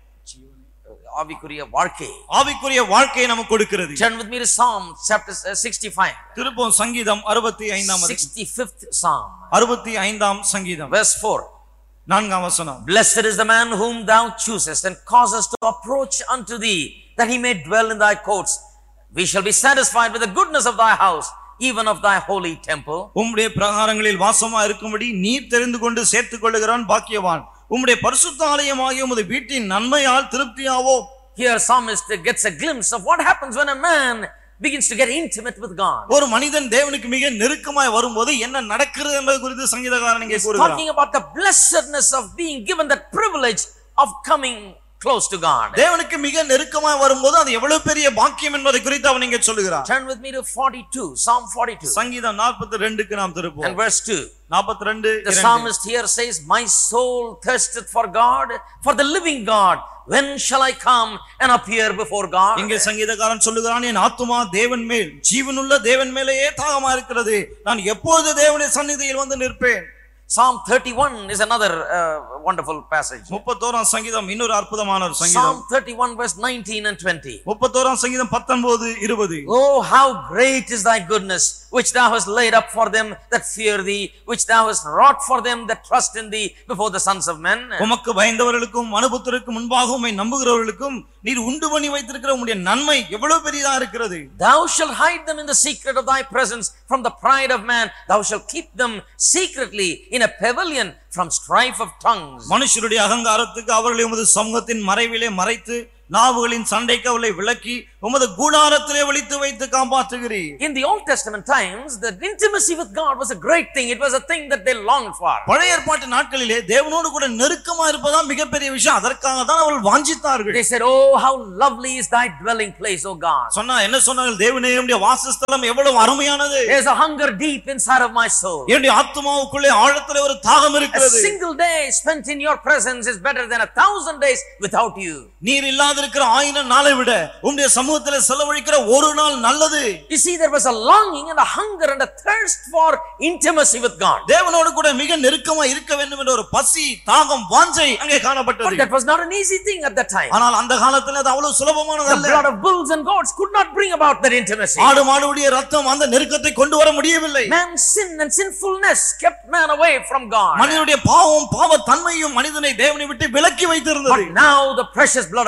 Speaker 2: வாழ்க்கையை நமக்கு கொடுக்கிறது?
Speaker 1: Turn with me to Psalm chapter 65.
Speaker 2: திருப்பும் சங்கீதம் 65ஆம்
Speaker 1: 65th Psalm.
Speaker 2: 65ஆம் சங்கீதம்
Speaker 1: verse 4.
Speaker 2: 4ஆம் வசனம்.
Speaker 1: Blessed is the man whom thou choosest and causest to approach unto thee, that he may dwell in thy courts. We shall be satisfied with the goodness of thy house, even of thy holy temple.
Speaker 2: உம்முடைய பிரகாரங்களில் வாசமா இருக்கும்படி நீர் தெரிந்து கொண்டு சேர்த்துக் கொள்ளுகிறான் பாக்கியவான். உம்முடைய பரிசுத்த ஆலயமாகிய உம்முடைய வீட்டின் நன்மையால் திருப்தியாவோ.
Speaker 1: Here psalmist gets a glimpse of what happens when a man begins to get intimate with God.
Speaker 2: ஒரு மனிதன் தேவனுக்கு மிக நெருக்கமாய் வரும்போது என்ன நடக்கிறது என்பது குறித்து சங்கீதக்காரன் இங்கே கூறுகிறார்.
Speaker 1: Talking about the blessedness of being given that privilege of coming close to God.
Speaker 2: தேவனுக்கு மிக நெருக்கமாய் வரும்போது அது எவ்வளவு பெரிய பாக்கியம் என்பதை குறித்து அவன் இங்கே சொல்லுகிறார்.
Speaker 1: Turn with me to 42, Psalm 42.
Speaker 2: சங்கீதம் 42க்கு நாம் திருப்புவோம்.
Speaker 1: And verse 2.
Speaker 2: 42.
Speaker 1: The psalmist here says, my soul thirsteth for God, for the living God. When shall I come and appear before God?
Speaker 2: இங்கே சங்கீதக்காரன் சொல்லுகிறான், என் ஆத்துமா தேவன் மேல், ஜீவனுள்ள தேவன் மேலேயே தாகமா இருக்கிறது. நான் எப்பொழுது தேவனுடைய சந்நிதியில் வந்து நிற்பேன்.
Speaker 1: Psalm 31 is another wonderful passage.
Speaker 2: 31ஆம் சங்கீதம் இன்னொரு அற்புதமான ஒரு சங்கீதம்.
Speaker 1: Psalm 31 verse 19 and 20.
Speaker 2: 31ஆம் சங்கீதம் 19 20.
Speaker 1: Oh, how great is thy goodness, which thou hast laid up for them that fear thee, which thou hast wrought for them that trust in thee before the sons of men.
Speaker 2: உமக்கு பயந்தவர்களுக்கும் மனுபுத்திரருக்கு முன்பாக உம்மை நம்புகிறவர்களுக்கும் நீர் உண்டு பண்ணி வைத்திருக்கிற உம்முடைய நன்மை எவ்வளவு பெரிதா இருக்கிறது.
Speaker 1: Thou shalt hide them in the secret of thy presence from the pride of man. Thou shalt keep them secretly in a pavilion from strife of tongues.
Speaker 2: மனுஷருடைய அகங்காரத்துக்கு அவர்களை உமது சமூகத்தின் மறைவிலே மறைத்து நாவுகளின் சண்டைக்கு அவளை விலக்கி உமது கூடாரத்திலே ஒளித்து வைத்து காப்பாற்றுகிறீர்.
Speaker 1: In the Old Testament times, the intimacy with God was a great thing. It was a thing that they longed for.
Speaker 2: பழைய ஏற்பாட்டு நாட்களிலே தேவனோடு கூட நெருக்கமா இருப்பதா மிகப்பெரிய விஷயம். அதற்காக தான் அவர்கள் வாஞ்சித்தார்கள்.
Speaker 1: They said, oh, how lovely is thy dwelling place, O God.
Speaker 2: சொன்னா என்ன சொன்னார்கள்? தேவனே உம்முடைய வாசஸ்தலம் எவ்வளவு அருமையானது.
Speaker 1: There is a hunger deep inside of my soul.
Speaker 2: என்னுடைய ஆத்துமாவுக்குள்ளே ஆழத்திலே ஒரு தாகம் இருக்கிறது.
Speaker 1: A single day spent in your presence is better than 1,000 days without you.
Speaker 2: நீர் இல்லாத இருக்கிற 1000 நாளை விட உம்முடைய சமூகத்திலே செலவழிக்கிற ஒரு நாள் நல்லது.
Speaker 1: You see, there was a longing and a hunger and a thirst for intimacy with God.
Speaker 2: தேவனோடு கூட மிக நெருக்கமா இருக்க வேண்டும் என்ற ஒரு பசி, தாகம், வாஞ்சை அங்கே காணப்பட்டது.
Speaker 1: But that was not an easy thing at that time.
Speaker 2: ஆனால் அந்த காலத்தில் அது அவ்வளவு சுலபமானது அல்ல.
Speaker 1: The blood of bulls and goats could not bring about that intimacy.
Speaker 2: ஆடு மாடுடைய இரத்தம் அந்த நெருக்கத்தை கொண்டு வர முடியவில்லை.
Speaker 1: Man's sin and sinfulness kept man away from God.
Speaker 2: மனிதனுடைய பாவம், பாவ தன்மையும் மனிதனை தேவனை விட்டு விலக்கி வைத்திருந்தது.
Speaker 1: But now the precious blood of Jesus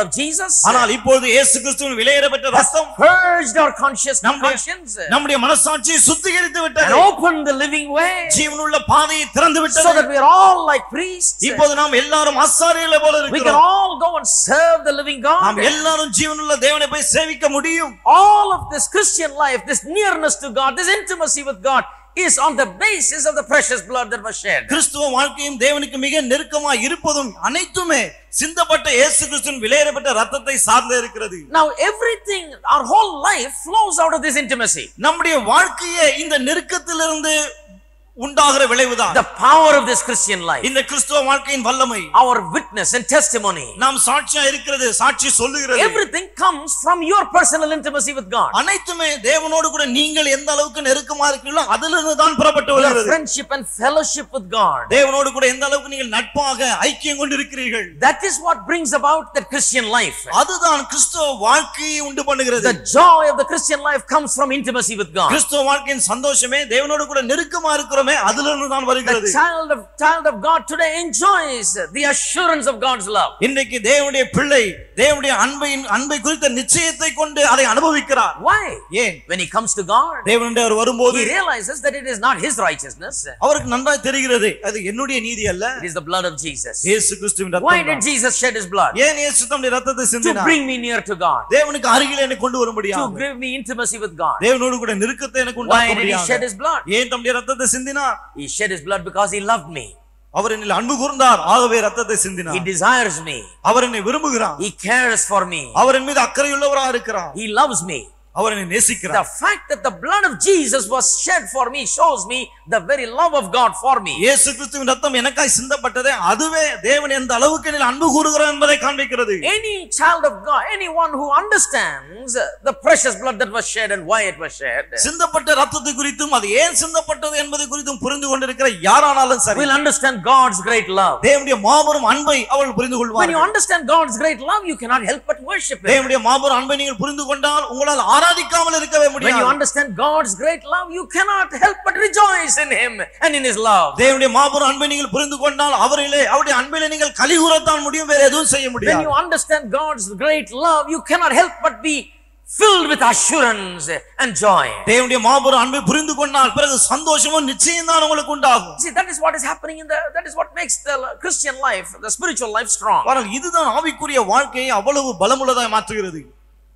Speaker 1: Jesus
Speaker 2: ஆனால் இப்பொழுது இயேசு கிறிஸ்துவின் விலையேறப்பட்ட ரத்தம்
Speaker 1: purged our conscience
Speaker 2: நம்முடைய மனசாட்சியை சுத்திகரித்து விட்டது
Speaker 1: and opened the living way
Speaker 2: ஜீவனுள்ள பாதையை திறந்து விட்டது
Speaker 1: so that we are all like priests.
Speaker 2: இப்போது நாம் எல்லாரும் ஆசாரியர்களே போல
Speaker 1: We can
Speaker 2: இருக்கிறோம்
Speaker 1: all go and serve the living God.
Speaker 2: நாம் எல்லாரும் ஜீவனுள்ள தேவனை போய் சேவிக்க முடியும்.
Speaker 1: All of this Christian life, this nearness to God, this intimacy with God is on the basis of the precious blood that was shed.
Speaker 2: கிறிஸ்துவ வாழ்க்கையும் தேவனுக்கு மிக நெருக்கமாக இருப்பதும் அனைத்துமே சிந்தப்பட்ட இயேசு கிறிஸ்துவின் விலையேறப்பட்ட ரத்தத்தை சார்ந்தே இருக்கிறது.
Speaker 1: Now everything, our whole life flows out of this intimacy.
Speaker 2: நம்முடைய வாழ்க்கையே இந்த நெருக்கத்திலிருந்து உண்டாகிற விளைவுதான்.
Speaker 1: The power of this Christian life,
Speaker 2: இந்த கிறிஸ்துவ வாழ்க்கையின் வல்லமை,
Speaker 1: our witness and testimony,
Speaker 2: நாம் சாட்சியா இருக்கிறது, சாட்சி சொல்லுகிறது,
Speaker 1: everything comes from your personal intimacy with God.
Speaker 2: அனைத்துமே தேவனோடு கூட நீங்கள் எந்த அளவுக்கு நெருக்கமா இருக்கிறீர்களோ அதிலிருந்து தான் புறப்பட்டு வருகிறது.
Speaker 1: Friendship and fellowship with God,
Speaker 2: தேவனோடு கூட எந்த அளவுக்கு நீங்கள் நட்பாக ஐக்கியம் கொண்டிருக்கிறீர்கள்,
Speaker 1: that is what brings about that Christian life.
Speaker 2: அதுதான் கிறிஸ்துவ வாழ்க்கையை உண்டு பண்ணுகிறது.
Speaker 1: The joy of the Christian life comes from intimacy with God.
Speaker 2: கிறிஸ்துவ வாழ்க்கையின் சந்தோஷமே தேவனோடு கூட நெருக்கமா இருக்கிற அதிலிருந்து தான் வருகிறது.
Speaker 1: The child of God today enjoys the assurance of God's love.
Speaker 2: இன்னைக்கு தேவனுடைய பிள்ளை தேவனுடைய அன்பை குறித்த நிச்சயத்தை கொண்டு அதை அனுபவிக்கிறார்.
Speaker 1: Why?
Speaker 2: ஏன்?
Speaker 1: When he comes to God,
Speaker 2: தேவனுடைய அவர் வரும்போது
Speaker 1: he realizes that it is not his righteousness.
Speaker 2: அவருக்கு நன்றாய் தெரிகிறது அது என்னுடைய நீதி அல்ல.
Speaker 1: It is the blood of Jesus.
Speaker 2: இயேசு கிறிஸ்துவின் ரத்தம்.
Speaker 1: Why did Jesus shed his blood?
Speaker 2: ஏன் இயேசு தம்முடைய ரத்தத்தை சிந்தினார்?
Speaker 1: To bring me near to God.
Speaker 2: தேவனுக்கு அருகில் என்னை கொண்டு வரும்படியாக.
Speaker 1: To give me intimacy with God.
Speaker 2: தேவனோடு கூட நெருக்கத்தை எனக்கு உண்டாக்கும்படியாக.
Speaker 1: Why did he shed his blood?
Speaker 2: ஏன் தம்முடைய ரத்தத்தை சிந்தினார்?
Speaker 1: He shed his blood because he loved me.
Speaker 2: அவர் என்னில் அன்பு கூர்ந்தார், ஆகவே ரத்தத்தை சிந்தினார்.
Speaker 1: He desires me.
Speaker 2: அவர் என்னை விரும்புகிறார்.
Speaker 1: He cares for me.
Speaker 2: அவர் என் மீது அக்கறையுள்ளவராக இருக்கிறார்.
Speaker 1: He loves me.
Speaker 2: அவர் என்னை நேசிக்கிறார்.
Speaker 1: The fact that the blood of Jesus was shed for me shows me the very love of God for me.
Speaker 2: இயேசு கிறிஸ்துவின் ரத்தம் எனக்காய் சிந்தப்பட்டதே அதுவே தேவன் எந்த அளவுக்கு என்னில் அன்பு கூறுகிறார் என்பதை காண்பிக்கிறது.
Speaker 1: Any child of God, anyone who understands the precious blood that was shed and why it was shed,
Speaker 2: சிந்தப்பட்ட ரத்தத்தை குறித்தும் அது ஏன் சிந்தப்பட்டது என்பதை குறித்தும் புரிந்து கொண்டிருக்கிற யாரானாலும் சரி
Speaker 1: will understand God's great love.
Speaker 2: தேவனுடைய மாபெரும் அன்பை அவர்கள் புரிந்து கொள்வார்கள்.
Speaker 1: When you understand God's great love, you cannot help but worship him.
Speaker 2: தேவனுடைய மாபெரும் அன்பை நீங்கள் புரிந்து கொண்டால் உங்களால் ஆராதிக்காமல் இருக்கவே முடியாது.
Speaker 1: When you understand God's great love, you cannot help but rejoice in him and in his love.
Speaker 2: தேவனுடைய மாபெரும் அன்பை நீங்கள் புரிந்து கொண்டால் அவரிலே அவருடைய அன்பிலே நீங்கள் கலிகூறத்தான் முடியும், வேற எதுவும் செய்ய முடியாது.
Speaker 1: When you understand God's great love, you cannot help but be filled with assurance and joy.
Speaker 2: தேவனுடைய மாபெரும் அன்பை புரிந்து கொண்டால் பிறகு சந்தோஷமும் நிச்சயம் தான் உங்களுக்கு உண்டாகும்.
Speaker 1: See, that is what is happening that is what makes the Christian life, the spiritual life strong.
Speaker 2: இதுதான் ஆவிக்குரிய வாழ்க்கையை அவ்வளவு பலமுள்ளதாய் மாற்றுகிறது.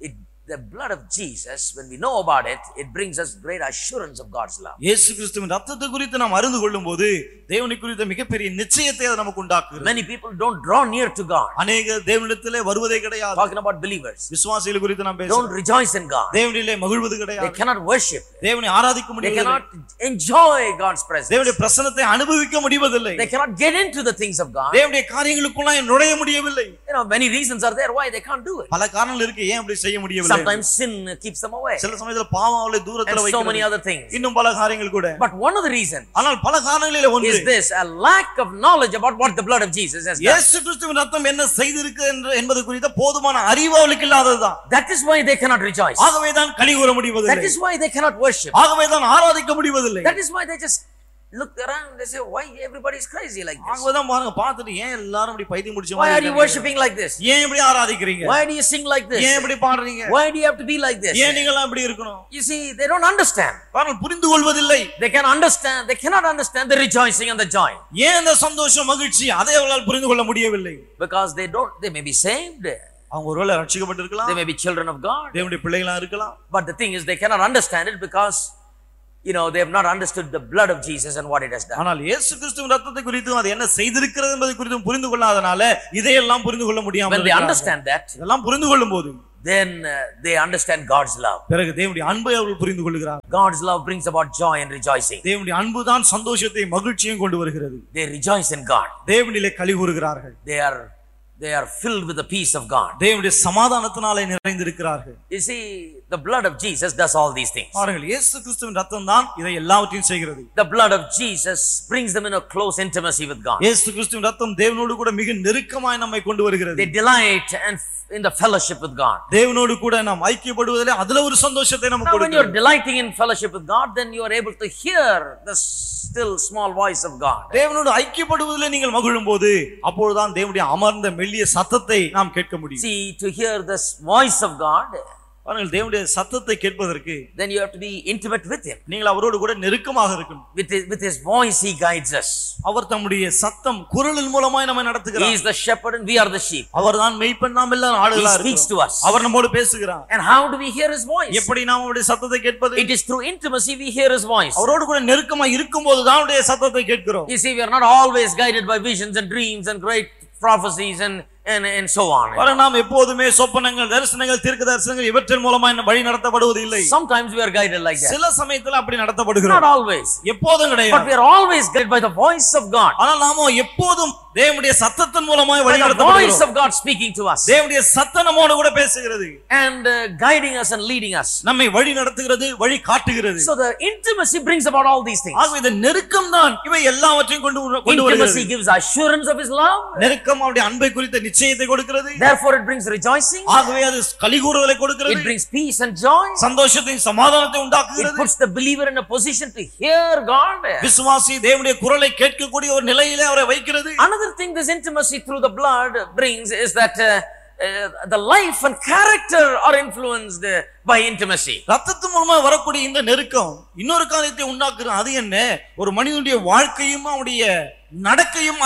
Speaker 1: The blood of Jesus, when we know about it, it brings us great assurance of God's love.
Speaker 2: இயேசு கிறிஸ்துவின் ரத்தத்தை குறித்து நாம் அறிந்து கொள்ளும்போது தேவனை குறித்த மிகப்பெரிய நிச்சயத்தை அது நமக்கு உண்டாக்குகிறது.
Speaker 1: Many people don't draw near to God.
Speaker 2: அநேகர் தேவனிடத்திலே வருவதே கிடையாது.
Speaker 1: Talking about believers,
Speaker 2: விசுவாசிகள் குறித்து நாம் பேசுறோம்.
Speaker 1: don't rejoice in God.
Speaker 2: தேவனிலே மகிழ்வது கிடையாது.
Speaker 1: They cannot worship.
Speaker 2: தேவனை ஆராதிக்க
Speaker 1: They
Speaker 2: முடியவில்லை.
Speaker 1: cannot enjoy God's presence.
Speaker 2: தேவனுடைய பிரசன்னத்தை அனுபவிக்க முடிவதில்லை.
Speaker 1: They cannot get into the things of God.
Speaker 2: தேவனுடைய காரியங்களுக்குள்ள நுழைய முடியவில்லை.
Speaker 1: Many reasons are there why they can't do it.
Speaker 2: பல காரணங்கள் இருக்கு ஏன் அப்படி செய்ய முடியவில்லை.
Speaker 1: Sometimes sin keeps them away.
Speaker 2: சில சமயத்துல பாவம் அவளை தூரத்துல
Speaker 1: And so
Speaker 2: வைக்கிறது.
Speaker 1: many other things.
Speaker 2: இன்னும் பல காரியங்கள் கூட.
Speaker 1: But one of the reasons
Speaker 2: ஆனால் பல காரணங்களிலே ஒன்று
Speaker 1: is this, a lack of knowledge about what the blood of Jesus has done.
Speaker 2: இயேசு கிறிஸ்துவின் ரத்தம் என்ன செய்திருக்கு என்பது குறித்த போதுமான அறிவு அவளுக்கு இல்லாததுதான்.
Speaker 1: That is why they cannot rejoice.
Speaker 2: ஆகவே தான் கலிகூற முடிவதில்லை.
Speaker 1: That is why they cannot worship.
Speaker 2: ஆகவே தான் ஆராதிக்க முடிவதில்லை.
Speaker 1: That is why they just look around, they say, why everybody is crazy like this?
Speaker 2: ஆகவே தான் பாருங்க பார்த்துட்டு ஏன் எல்லாரும் இப்படி பைத்தியம் முடிச்ச
Speaker 1: Why
Speaker 2: மாதிரி
Speaker 1: are you worshiping like this?
Speaker 2: ஏன் இப்படி ஆராதிக்கிறீங்க?
Speaker 1: Why do you sing like this?
Speaker 2: ஏன் இப்படி பாடுறீங்க?
Speaker 1: Why do you have to be like this?
Speaker 2: ஏன் நீங்க எல்லாம் இப்படி இருக்கணும்?
Speaker 1: You see, they don't understand.
Speaker 2: பாருங்க புரிந்து கொள்வதில்லை.
Speaker 1: They cannot understand the rejoicing and the joy.
Speaker 2: ஏன் அந்த சந்தோஷம் மகிழ்ச்சி அதை அவர்களால் புரிந்து கொள்ள முடியவில்லை.
Speaker 1: Because they may be saved.
Speaker 2: அவங்க ஒருவேளை ரட்சிக்கப்பட்டிருக்கலாம்.
Speaker 1: They may be children of God.
Speaker 2: தேவனுடைய பிள்ளைகளா இருக்கலாம்.
Speaker 1: But the thing is, they cannot understand it because they have not understood the blood of Jesus and what it has done.
Speaker 2: ஆனால் இயேசு கிறிஸ்துவின் ரத்தத்தை குறித்தும் அது என்ன செய்திருக்கிறது என்பதை குறித்தும் புரிந்து கொள்ளாதனால இதையெல்லாம் புரிந்து கொள்ள முடியாமல்
Speaker 1: When they understand that,
Speaker 2: இதெல்லாம் புரிந்து கொள்ளும்போது
Speaker 1: then they understand God's love.
Speaker 2: பிறகு தேவனுடைய அன்பை அவர்கள் புரிந்து கொள்கிறார்.
Speaker 1: God's love brings about joy and rejoicing.
Speaker 2: தேவனுடைய அன்பு தான் சந்தோஷத்தை மகிழ்ச்சியையும் கொண்டு வருகிறது.
Speaker 1: They rejoice in God.
Speaker 2: தேவனிலே களிகூறுகிறார்கள்.
Speaker 1: They are filled with the peace of God.
Speaker 2: தேவனுடைய சமாதானத்தினாலே நிறைந்திருக்கிறார்கள்.
Speaker 1: You see, the blood of Jesus does all these things.
Speaker 2: பாருங்கள் இயேசு கிறிஸ்துவின் ரத்தம் தான் இதை எல்லாவற்றையும் செய்கிறது.
Speaker 1: The blood of Jesus brings them in a close intimacy with God.
Speaker 2: இயேசு கிறிஸ்துவின் ரத்தம் தேவனோடு கூட மிக நெருக்கமாய் நம்மை கொண்டு வருகிறது.
Speaker 1: They delight and in the fellowship with God.
Speaker 2: தேவனோடு கூட நாம் ஐக்கியப்படுவதிலே அதுல ஒரு சந்தோஷத்தை நமக்கு
Speaker 1: Now, when you are
Speaker 2: கொடுக்கிறது.
Speaker 1: delighting in fellowship with God, then you are able to hear the still small voice of God.
Speaker 2: தேவனோடு ஐக்கியப்படுவதிலே நீங்கள் மகிழும்போது அப்பொழுதுதான் தேவனுடைய அமர்ந்த மெல்லிய சத்தத்தை நாம் கேட்க முடியும்.
Speaker 1: See, to hear the voice of God,
Speaker 2: பாருங்கள், தேவனுடைய சத்தத்தை கேட்பதற்கு
Speaker 1: then you have to be intimate with him.
Speaker 2: நீங்கள் அவரோடு கூட நெருக்கமாக இருக்கணும்.
Speaker 1: With his voice he guides us.
Speaker 2: அவர் தம்முடைய சத்தம் குரலின் மூலமாய் நம்மை நடத்துகிறார்.
Speaker 1: He is the shepherd and we are the sheep.
Speaker 2: அவர்தான் மேய்ப்பன், நாம் எல்லாம் ஆடுகளா
Speaker 1: இருக்கோம். He speaks to us.
Speaker 2: அவர் நம்மோடு பேசுகிறார்.
Speaker 1: And how do we hear his voice?
Speaker 2: எப்படி நாம் அவருடைய சத்தத்தை கேட்பது?
Speaker 1: It is through intimacy we hear his voice.
Speaker 2: அவரோடு கூட நெருக்கமாக இருக்கும்போது தான் அவருடைய சத்தத்தை கேட்கிறோம்.
Speaker 1: You see, we are not always guided by visions and dreams and great prophecies and so on.
Speaker 2: நாம் எப்போதுமே சொப்பனங்கள், தரிசனங்கள், தீர்க்கதரிசனங்கள் இவற்றின் மூலமா வழி நடத்தப்படுவது இல்லை.
Speaker 1: Sometimes we are guided like that.
Speaker 2: சில சமயத்துல அப்படி நடத்தப்படுகிறோம்.
Speaker 1: Not always.
Speaker 2: எப்போதும் கிடையாது.
Speaker 1: But we are always guided by the voice of God.
Speaker 2: ஆனால் நாம எப்போதும் தேவனுடைய சத்தத்தின் மூலமாய் வழி
Speaker 1: The
Speaker 2: நடத்தப்படுகிறோம்.
Speaker 1: voice of God speaking to us.
Speaker 2: தேவனுடைய சத்தம் நம்மோடு கூட பேசுகிறது.
Speaker 1: And guiding us and leading us.
Speaker 2: நம்மை வழி நடத்துகிறது, வழி காட்டுகிறது.
Speaker 1: So the intimacy brings about all these things.
Speaker 2: ஆகவே இந்த நெருக்கம் தான் இவை எல்லாவற்றையும் கொண்டு வருகிறது.
Speaker 1: Intimacy gives assurance of his love.
Speaker 2: நெருக்கம் அவருடைய அன்பை குறித்த நிச்சயத்தை கொடுக்கிறது.
Speaker 1: Therefore it brings rejoicing.
Speaker 2: ஆகவே அது கலிகூறுதலை கொடுக்கிறது.
Speaker 1: It brings peace and joy.
Speaker 2: சந்தோஷத்தையும் சமாதானத்தையும் உண்டாக்குகிறது.
Speaker 1: It puts the believer in a position to hear God.
Speaker 2: விசுவாசி தேவனுடைய குரலை கேட்கக்கூடிய ஒரு நிலையிலே அவரை வைக்கிறது.
Speaker 1: Another thing this intimacy through the blood brings is that the life and character are influenced by intimacy.
Speaker 2: ரத்தத்தின் மூலமா வரக்கூடிய இந்த நெருக்கம் இன்னொரு காரியத்தை உண்டாக்குறது. அது என்ன? ஒரு மனிதனுடைய வாழ்க்கையும் அவனுடைய நடக்கையும்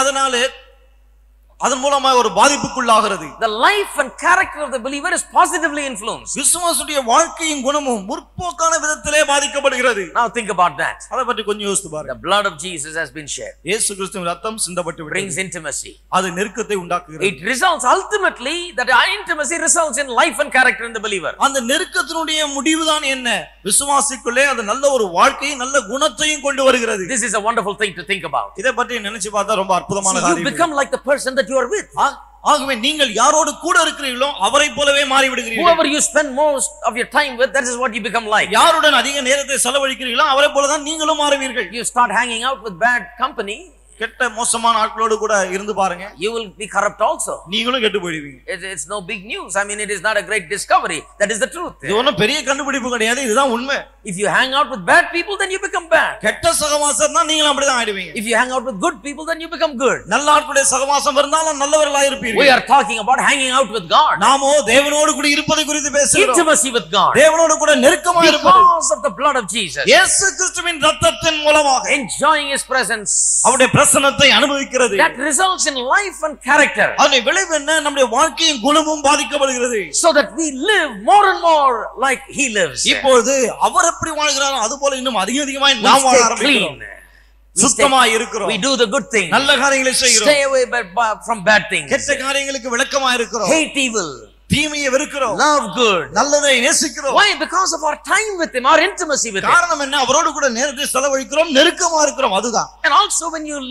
Speaker 2: அதன் மூலமா ஒரு பாதிப்புக்குள்ளாகிறது.
Speaker 1: The life and character of the believer is positively influenced.
Speaker 2: விசுவாசியுடைய வாழ்க்கையும் குணமும் முற்போக்கான விதத்திலே பாதிக்கப்படுகிறது.
Speaker 1: Now think about that.
Speaker 2: அதை பற்றி கொஞ்சம் யோசித்து பாருங்க.
Speaker 1: The blood of Jesus has been shed.
Speaker 2: இயேசு கிறிஸ்துவின் ரத்தம் சிந்தப்பட்டு விட்டது.
Speaker 1: Brings intimacy.
Speaker 2: அது நெருக்கத்தை உண்டாக்குகிறது.
Speaker 1: It results ultimately that intimacy results in life and character in the believer.
Speaker 2: அந்த நெருக்கத்தினுடைய முடிவுதான் என்ன? விசுவாசிக்குள்ளே அது நல்ல ஒரு வாழ்க்கையும் நல்ல குணத்தையும் கொண்டு வருகிறது.
Speaker 1: This is a wonderful thing to think about.
Speaker 2: இதை பற்றி நினைச்சு பார்த்தா ரொம்ப அற்புதமான காரியம்.
Speaker 1: You become like the person that you are with.
Speaker 2: ஆகவே நீங்கள் யாரோடு கூட இருக்கிறீர்களோ அவரை போலவே மாறி விடுகிறீர்கள்.
Speaker 1: Whoever you spend most of your time with, that is what you become like.
Speaker 2: யாருடன் அதிக நேரத்தை செலவழிக்கிறீர்களோ அவரை போல தான் நீங்களும் மாறுவீர்கள்.
Speaker 1: You start hanging out with bad company.
Speaker 2: கெட்ட மோசமான ஆட்களோடு கூட இருந்து பாருங்க.
Speaker 1: You will be corrupt also.
Speaker 2: நீங்களும் கெட்டு போய்டுவீங்க.
Speaker 1: It's no big news. I mean, it is not a great discovery. That is the truth.
Speaker 2: இது ஒன்றும் பெரிய கண்டுபிடிப்பு கிடையாது. இதுதான் உண்மை.
Speaker 1: If you hang out with bad people, then you become bad.
Speaker 2: கெட்ட சகவாசம் தான் நீங்களும் அப்படிதான் ஆயிடுவீங்க.
Speaker 1: If you hang out with good people, then you become good.
Speaker 2: நல்ல ஆட்களுடைய சகவாசம் இருந்தாலும் நல்லவர்களாக இருப்பீர்கள்.
Speaker 1: We are talking about hanging out with God.
Speaker 2: நாமோ தேவனோடு கூட இருப்பதை குறித்து பேசுகிறோம்.
Speaker 1: Intimacy with God.
Speaker 2: தேவனோடு கூட நெருக்கமாக இருப்பது.
Speaker 1: Because of the blood of Jesus.
Speaker 2: இயேசு கிறிஸ்துவின் இரத்தத்தின் மூலமாக
Speaker 1: enjoying his presence.
Speaker 2: அவருடைய பிரசன்னத்தை அனுபவிக்கிறது.
Speaker 1: That results in life and character.
Speaker 2: அதன் விளைவு என்ன? நம்முடைய வாழ்க்கையும் குணமும் பாதிக்கப்படுகிறது.
Speaker 1: So that we live more and more like he lives.
Speaker 2: இப்பொழுது அவர் எப்படி வாழ்கிறாரோ அது போல இன்னும் அதிகமாய் நாம் வாழ ஆரம்பிக்கிறோம். சுத்தமாய் இருக்கிறோம்.
Speaker 1: We do the good things.
Speaker 2: நல்ல காரியங்களை செய்கிறோம்.
Speaker 1: Stay away from bad things.
Speaker 2: கெட்ட காரியங்களுக்கு விலக்கமாய் இருக்கிறோம்.
Speaker 1: Hate evil.
Speaker 2: தீமையை வெறுக்கிறோம்.
Speaker 1: Love good.
Speaker 2: நல்லதை நேசிக்கிறோம்.
Speaker 1: Why? Because of our time with him, our intimacy with him.
Speaker 2: காரணம் என்ன? அவரோடு கூட நேரத்தை செலவழிக்கிறோம், நெருக்கமா இருக்கிறோம். அதுதான்.
Speaker 1: And also when you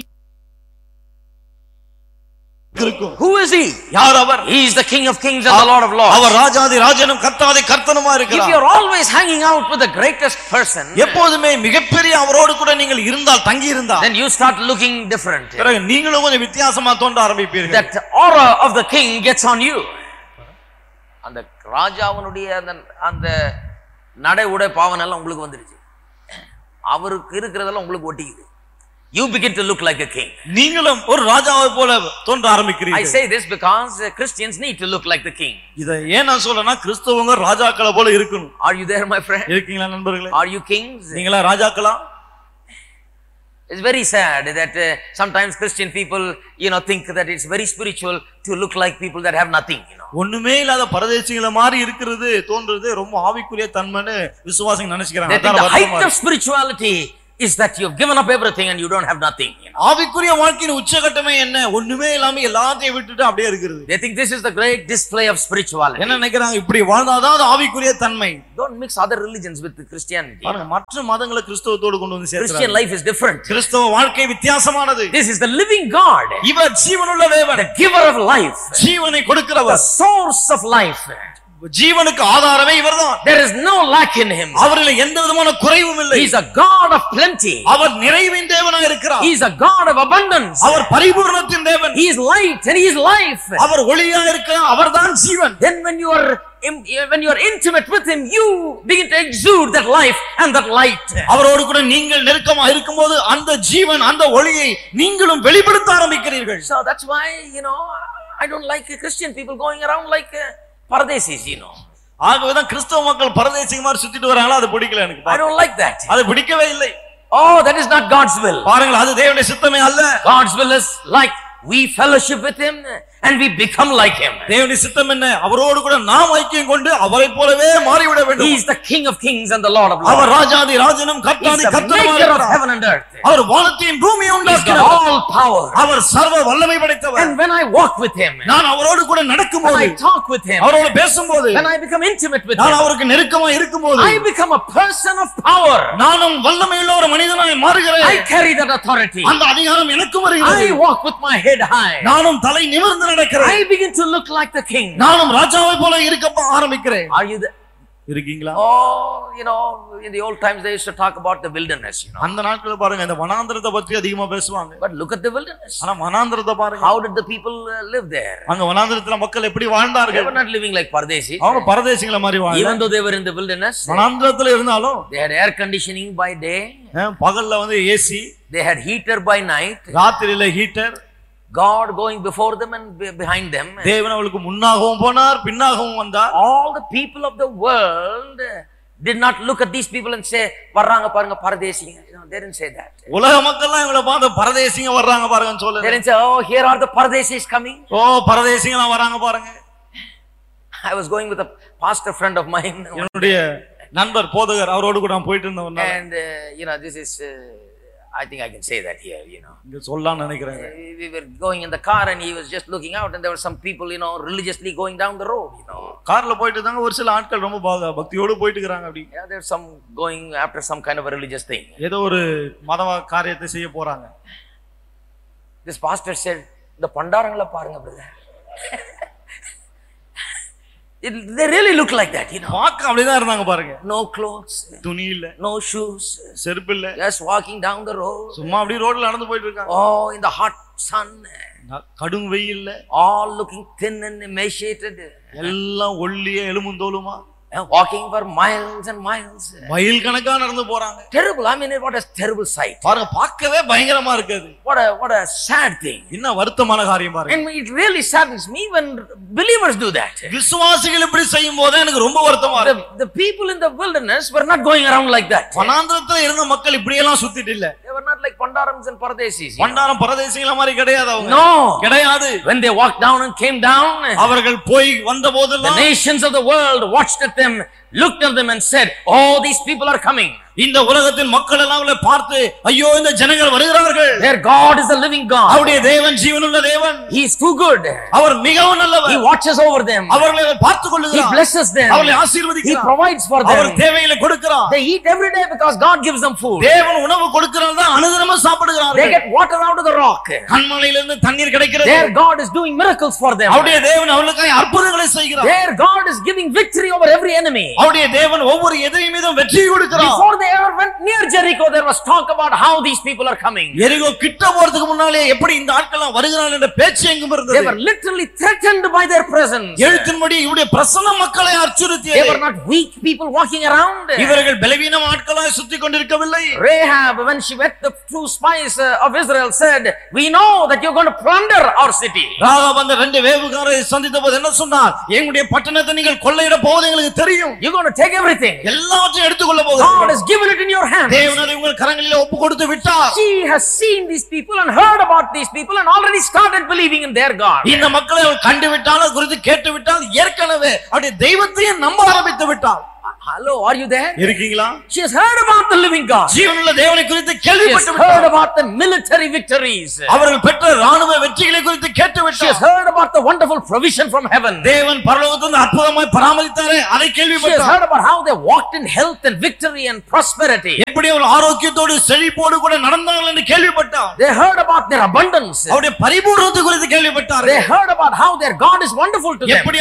Speaker 2: இருக்கும்.
Speaker 1: Who is he?
Speaker 2: யார் அவர்?
Speaker 1: He is the King of Kings and the Lord of Lords.
Speaker 2: அவர் ராஜாதி ராஜனும் கர்த்தாதி கர்த்தனுமா இருக்கிறார்.
Speaker 1: If you are always hanging out with the greatest person,
Speaker 2: எப்போதுமே மிகப்பெரிய அவரோடு கூட நீங்கள் இருந்தால், தங்கி இருந்தால்,
Speaker 1: then you start looking different.
Speaker 2: பிறகு நீங்களும் கொஞ்சம் வித்தியாசமா தோன்ற ஆரம்பிப்பீர்கள்.
Speaker 1: That aura of the king gets on you. அந்த ராஜாவனுடைய அந்த நடை உடை பாவனை எல்லாம் உங்களுக்கு வந்துருச்சு. அவருக்கு இருக்கிறதெல்லாம் உங்களுக்கு ஒட்டிக்குது. You begin to look like a king.
Speaker 2: நீங்களும் ஒரு ராஜாவை போல தோன்ற ஆரம்பிக்கிறீர்கள்.
Speaker 1: I say this because Christians need to look like the king.
Speaker 2: இத ஏன் நான் சொல்றேன்னா கிறிஸ்தவங்க ராஜாக்களை போல இருக்கணும்.
Speaker 1: Are you there, my friend?
Speaker 2: இருக்கீங்களா நண்பர்களே?
Speaker 1: Are you kings?
Speaker 2: நீங்களா ராஜாக்களா?
Speaker 1: It's very sad that sometimes Christian people, think that it's very spiritual to look like people that have nothing,
Speaker 2: ஒண்ணுமே இல்லாத பரதேசிகளை மாதிரி இருக்கிறது தோன்றது ரொம்ப ஆவிக்குரிய தன்மைன்னு விசுவாசிங்க நினைச்சுக்கிறாங்க.
Speaker 1: They think the height of spirituality is that you've given up everything and you don't have nothing.
Speaker 2: ஆவிக்குரிய வாழ்க்கையின் உச்சகட்டமே என்ன? ஒண்ணுமே இல்லாம எல்லாத்தையும் விட்டுட்டு அப்படியே இருக்குது.
Speaker 1: They think this is the great display of spirituality.
Speaker 2: என்ன நினைக்கிறாங்க? இப்படி வாழ்ந்தாதான் அது ஆவிக்குரிய தன்மை.
Speaker 1: Don't mix other religions with Christianity.
Speaker 2: பாருங்க, மற்ற மதங்களை கிறிஸ்தவத்தோடு கொண்டு வந்து சேர்க்கிறாங்க.
Speaker 1: Christian life is different.
Speaker 2: கிறிஸ்தவ வாழ்க்கை வித்தியாசமானது.
Speaker 1: This is the living God.
Speaker 2: இவர் ஜீவனுள்ள தேவன்,
Speaker 1: the giver of life,
Speaker 2: ஜீவனை கொடுக்கிறவர்,
Speaker 1: the source of life.
Speaker 2: ஜீவனுக்கு ஆதாரமே இவர்தான்.
Speaker 1: There is no lack in him.
Speaker 2: அவரில் எந்த விதமான குறைவும் இல்லை.
Speaker 1: He is a God of plenty.
Speaker 2: அவர் நிறைவின் தேவனாய் இருக்கிறார்.
Speaker 1: He is a God of abundance.
Speaker 2: அவர் பரிபூரணத்தின் தேவன்.
Speaker 1: He is light and he is life.
Speaker 2: அவர் ஒளியாக இருக்கிறார். அவர்தான் ஜீவன்.
Speaker 1: Then when you are intimate with him, you begin to exude that life and that light.
Speaker 2: அவரோடு கூட நீங்கள் நெருக்கமா இருக்கும்போது அந்த ஜீவன், அந்த ஒளியை நீங்களும் வெளிப்படுத்த ஆரம்பிக்கிறீர்கள்.
Speaker 1: So that's why, I don't like Christian people going around like Pardesis, you know.
Speaker 2: ஆகவேதான் கிறிஸ்தவ மக்கள் பரதேசிங்க மாதிரி சுத்திட்டு வராங்களா, அது பிடிக்கல எனக்கு.
Speaker 1: I don't like that.
Speaker 2: அது பிடிக்கவே இல்லை.
Speaker 1: Oh, that is not God's will.
Speaker 2: பாருங்கள், அது தேவனுடைய சித்தமே அல்ல.
Speaker 1: God's will is like we fellowship with him and we become like him.
Speaker 2: தேவனுடைய சித்தம் என்ன? அவரோடு கூட நாம் ஐக்கியம் கொண்டு அவரைப் போலவே மாறிவிட வேண்டும்.
Speaker 1: He is the King of Kings and the Lord of Lords.
Speaker 2: அவர் ராஜாதி ராஜனும் கர்த்தாதி கர்த்தருமானவர்.
Speaker 1: of heaven and earth.
Speaker 2: அவர் வானத்தையும் பூமியையும் உண்டாக்கினவர்.
Speaker 1: all power.
Speaker 2: அவர் சர்வ வல்லமை படைத்தவர்.
Speaker 1: And when I walk with him,
Speaker 2: நான் அவரோடு கூட நடக்கும்போது,
Speaker 1: when I talk with him,
Speaker 2: அவரோடு பேசும்போது,
Speaker 1: when I become intimate with him,
Speaker 2: நான் அவருக்கு நெருக்கமா இருக்கும்போது,
Speaker 1: I become a person of power.
Speaker 2: நானும் வல்லமையுள்ள ஒரு மனிதனாய் மாறுகிறேன்.
Speaker 1: I carry that authority.
Speaker 2: அந்த அதிகாரம் எனக்கும் வருகிறது.
Speaker 1: I walk with my head high.
Speaker 2: நானும் தலை நிமிர்ந்து நடக்கிறேன்.
Speaker 1: I begin to look like the king.
Speaker 2: நானும் ராஜாவை போல இருக்க ஆரம்பிக்கிறேன்.
Speaker 1: Are you there?
Speaker 2: இருக்கீங்களா?
Speaker 1: Oh, you know, in the old times they used to talk about the wilderness, you know.
Speaker 2: அந்த நாட்கள பாருங்க, இந்த வனாந்தரத்தை பத்தி அதிகமா பேசுவாங்க.
Speaker 1: But look at the wilderness.
Speaker 2: ஆனா வனாந்தரத்தை பாருங்க.
Speaker 1: How did the people live there?
Speaker 2: அங்க வனாந்தரத்துல மக்கள் எப்படி வாழ்ந்தார்கள்?
Speaker 1: They were not living like Pardesis.
Speaker 2: அவங்க பரதேசிகள மாதிரி வாழ்ந்தாங்க.
Speaker 1: Even though they were in the wilderness,
Speaker 2: வனாந்தரத்துல இருந்தாலும்
Speaker 1: they had air conditioning by day.
Speaker 2: பகல்ல வந்து AC,
Speaker 1: they had heater by night.
Speaker 2: ராத்திரியில heater.
Speaker 1: God going before them and behind them.
Speaker 2: தேவன் அவங்களுக்கு முன்னாகவும் போனார், பின்னாகவும் வந்தார்.
Speaker 1: All the people of the world did not look at these people and say, வர்றாங்க பாருங்க பரதேசிங்க. You know, they didn't say that.
Speaker 2: உலக மக்கள்லாம் இவங்கள பார்த்து பரதேசிங்க வர்றாங்க பாருங்கன்னு சொல்லல.
Speaker 1: They didn't say, oh, here are the Pardesis coming.
Speaker 2: பரதேசிங்கலாம் வராங்க பாருங்க.
Speaker 1: I was going with a pastor friend of mine.
Speaker 2: என்னுடைய நண்பர் போதகர், அவரோடு கூட நான் போயிட்டு இருந்தேன்.
Speaker 1: And you know, this is I think I can say that here, you know.
Speaker 2: இங்க சொல்லலாம் நினைக்கிறேன்.
Speaker 1: We were going in the car and he was just looking out and there were some people, you know, religiously going down the road, you know.
Speaker 2: கார்ல போயிட்டு இருந்தாங்க, ஒரு சில ஆட்கள் ரொம்ப பக்தியோடு போயிட்டு இருக்காங்க அப்படி.
Speaker 1: Yeah, there's some going after some kind of a religious thing.
Speaker 2: ஏதோ ஒரு மத காரியத்தை செய்ய போறாங்க.
Speaker 1: This pastor said, the பண்டாரங்கள பாருங்க brother. They really look like that, you know.
Speaker 2: பாக்க அப்படிதான் இருந்தாங்க பாருங்க.
Speaker 1: No clothes,
Speaker 2: துணி இல்ல,
Speaker 1: no shoes,
Speaker 2: செருப்பு இல்ல,
Speaker 1: just walking down the road.
Speaker 2: சும்மா அப்படியே ரோட்ல நடந்து போயிட்டு இருக்காங்க.
Speaker 1: Oh, in the hot sun,
Speaker 2: கடும் வெயில்ல,
Speaker 1: all looking thin and emaciated,
Speaker 2: எல்லாம் ஒல்லியா எலும்புந்தோலுமா,
Speaker 1: walking for miles and miles.
Speaker 2: Mile கணக்கா நடந்து போறாங்க.
Speaker 1: Terrible. I mean, what a terrible sight.
Speaker 2: பாருங்க, பார்க்கவே பயங்கரமா இருக்குது.
Speaker 1: What a sad thing.
Speaker 2: என்ன வருத்தமான காரியம் பாருங்க.
Speaker 1: And it really saddens me when believers do that.
Speaker 2: விசுவாசிகள் இப்படி செய்யும்போது எனக்கு ரொம்ப வருத்தமா இருக்கு.
Speaker 1: The people in the wilderness were not going around like that.
Speaker 2: வனாந்தரத்துல இருந்த மக்கள் இப்படி எல்லாம் சுத்திட்டு இல்ல.
Speaker 1: They were not like Pandarams and Pardesis.
Speaker 2: பண்டாரம் பரதேசிகள மாதிரி கிடையாது அவங்க.
Speaker 1: No.
Speaker 2: கிடையாது.
Speaker 1: When they walked down and came down,
Speaker 2: அவர்கள் போய் வந்த போதெல்லாம்
Speaker 1: the nations of the world watched at them, looked at them and said, oh, these people are coming.
Speaker 2: இந்த உலகத்தின் மக்கள் எல்லாம் அவளை பார்த்து, ஐயோ இந்த ஜனங்கள் வருகிறார்கள்.
Speaker 1: Their God is the living God.
Speaker 2: அவருடைய தேவன் ஜீவனுள்ள தேவன்.
Speaker 1: He is too good.
Speaker 2: அவர் மிகவும் நல்லவர்.
Speaker 1: He watches over them.
Speaker 2: அவர்களை பார்த்துக் கொள்கிறார்.
Speaker 1: He blesses them.
Speaker 2: அவர்களை ஆசீர்வதிக்கிறார்.
Speaker 1: He provides for them.
Speaker 2: அவர் தேவைகளை கொடுக்கிறார்.
Speaker 1: They eat every day because God gives them food.
Speaker 2: தேவன் உணவு கொடுக்கிறார் தான் அனுதினமும் சாப்பிடுகிறார்கள்.
Speaker 1: They get water out of the rock.
Speaker 2: கன்மலையிலிருந்து தண்ணீர் கிடைக்கிறது.
Speaker 1: Their God is doing miracles for them.
Speaker 2: அவருடைய தேவன் அவர்களுக்காக அற்புதங்களை செய்கிறார்.
Speaker 1: Their God is giving victory over every enemy.
Speaker 2: அவருடைய தேவன் ஒவ்வொரு எதிரி மீதும் வெற்றி கொடுக்கிறார்.
Speaker 1: Before they ever went near Jericho, there was talk about how these people are coming.
Speaker 2: எரிகோ கிட்ட போறதுக்கு முன்னாலே எப்படி இந்த ஆட்கள் வருகிறார்கள் என்ற பேச்சு எங்கும் இருந்தது.
Speaker 1: They were literally threatened by their presence.
Speaker 2: எழுத்தின்படி இவருடைய பிரசன்னம் மக்களை அச்சுறுத்தியது.
Speaker 1: They were not weak people walking around.
Speaker 2: இவர்கள் பலவீன ஆட்களாய் சுத்திக் கொண்டிருக்கவில்லை.
Speaker 1: Rahab, when she met the true spies of Israel, said, we know that you're going to plunder our city.
Speaker 2: Rahab அந்த ரெண்டு வேவுகாரரை சந்தித்தபோது என்ன சொன்னார்? எங்களுடைய பட்டணத்தை நீங்கள் கொள்ளையிட போவது எங்களுக்கு தெரியும்.
Speaker 1: You're going to take everything.
Speaker 2: எல்லாவற்றையும் எடுத்துக்கொள்ள போகிறீர்கள்.
Speaker 1: God has given it in your hands.
Speaker 2: தேவன் அதை உங்கள் கரங்களிலே ஒப்பு கொடுத்து விட்டார்.
Speaker 1: She has seen these people and heard about these people and already started believing in their God.
Speaker 2: இந்த மக்களை அவள் கண்டு விட்டால், அது குறித்து கேட்டு விட்டால், ஏற்கனவே அவருடைய தெய்வத்தையும் நம்ப ஆரம்பித்து விட்டாள்.
Speaker 1: Hello, are you there?
Speaker 2: இருக்கீங்களா?
Speaker 1: She has heard about the living God.
Speaker 2: ஜீவனுள்ள தேவனை குறித்து
Speaker 1: She
Speaker 2: கேள்விப்பட்டு
Speaker 1: has
Speaker 2: விட்டாள்.
Speaker 1: heard about the military victories.
Speaker 2: அவர்கள் பெற்ற ராணுவ வெற்றிகளை குறித்து கேட்டு
Speaker 1: She
Speaker 2: விட்டாள்.
Speaker 1: has heard about the wonderful provision from heaven.
Speaker 2: தேவன் பரலோகத்திலிருந்து அற்புதமாய் பராமரித்தாரே, அதை
Speaker 1: She has
Speaker 2: கேள்விப்பட்டாள்.
Speaker 1: heard about how they walked in health and victory and prosperity.
Speaker 2: எப்படி அவர்கள் ஆரோக்கியத்தோடு செழிப்போடு கூட நடந்தார்கள் என்று கேள்விப்பட்டாள்.
Speaker 1: They heard about their abundance.
Speaker 2: அவருடைய பரிபூரணத்தை குறித்து கேள்விப்பட்டார்கள்.
Speaker 1: They heard about how their God is wonderful to them.
Speaker 2: எப்படி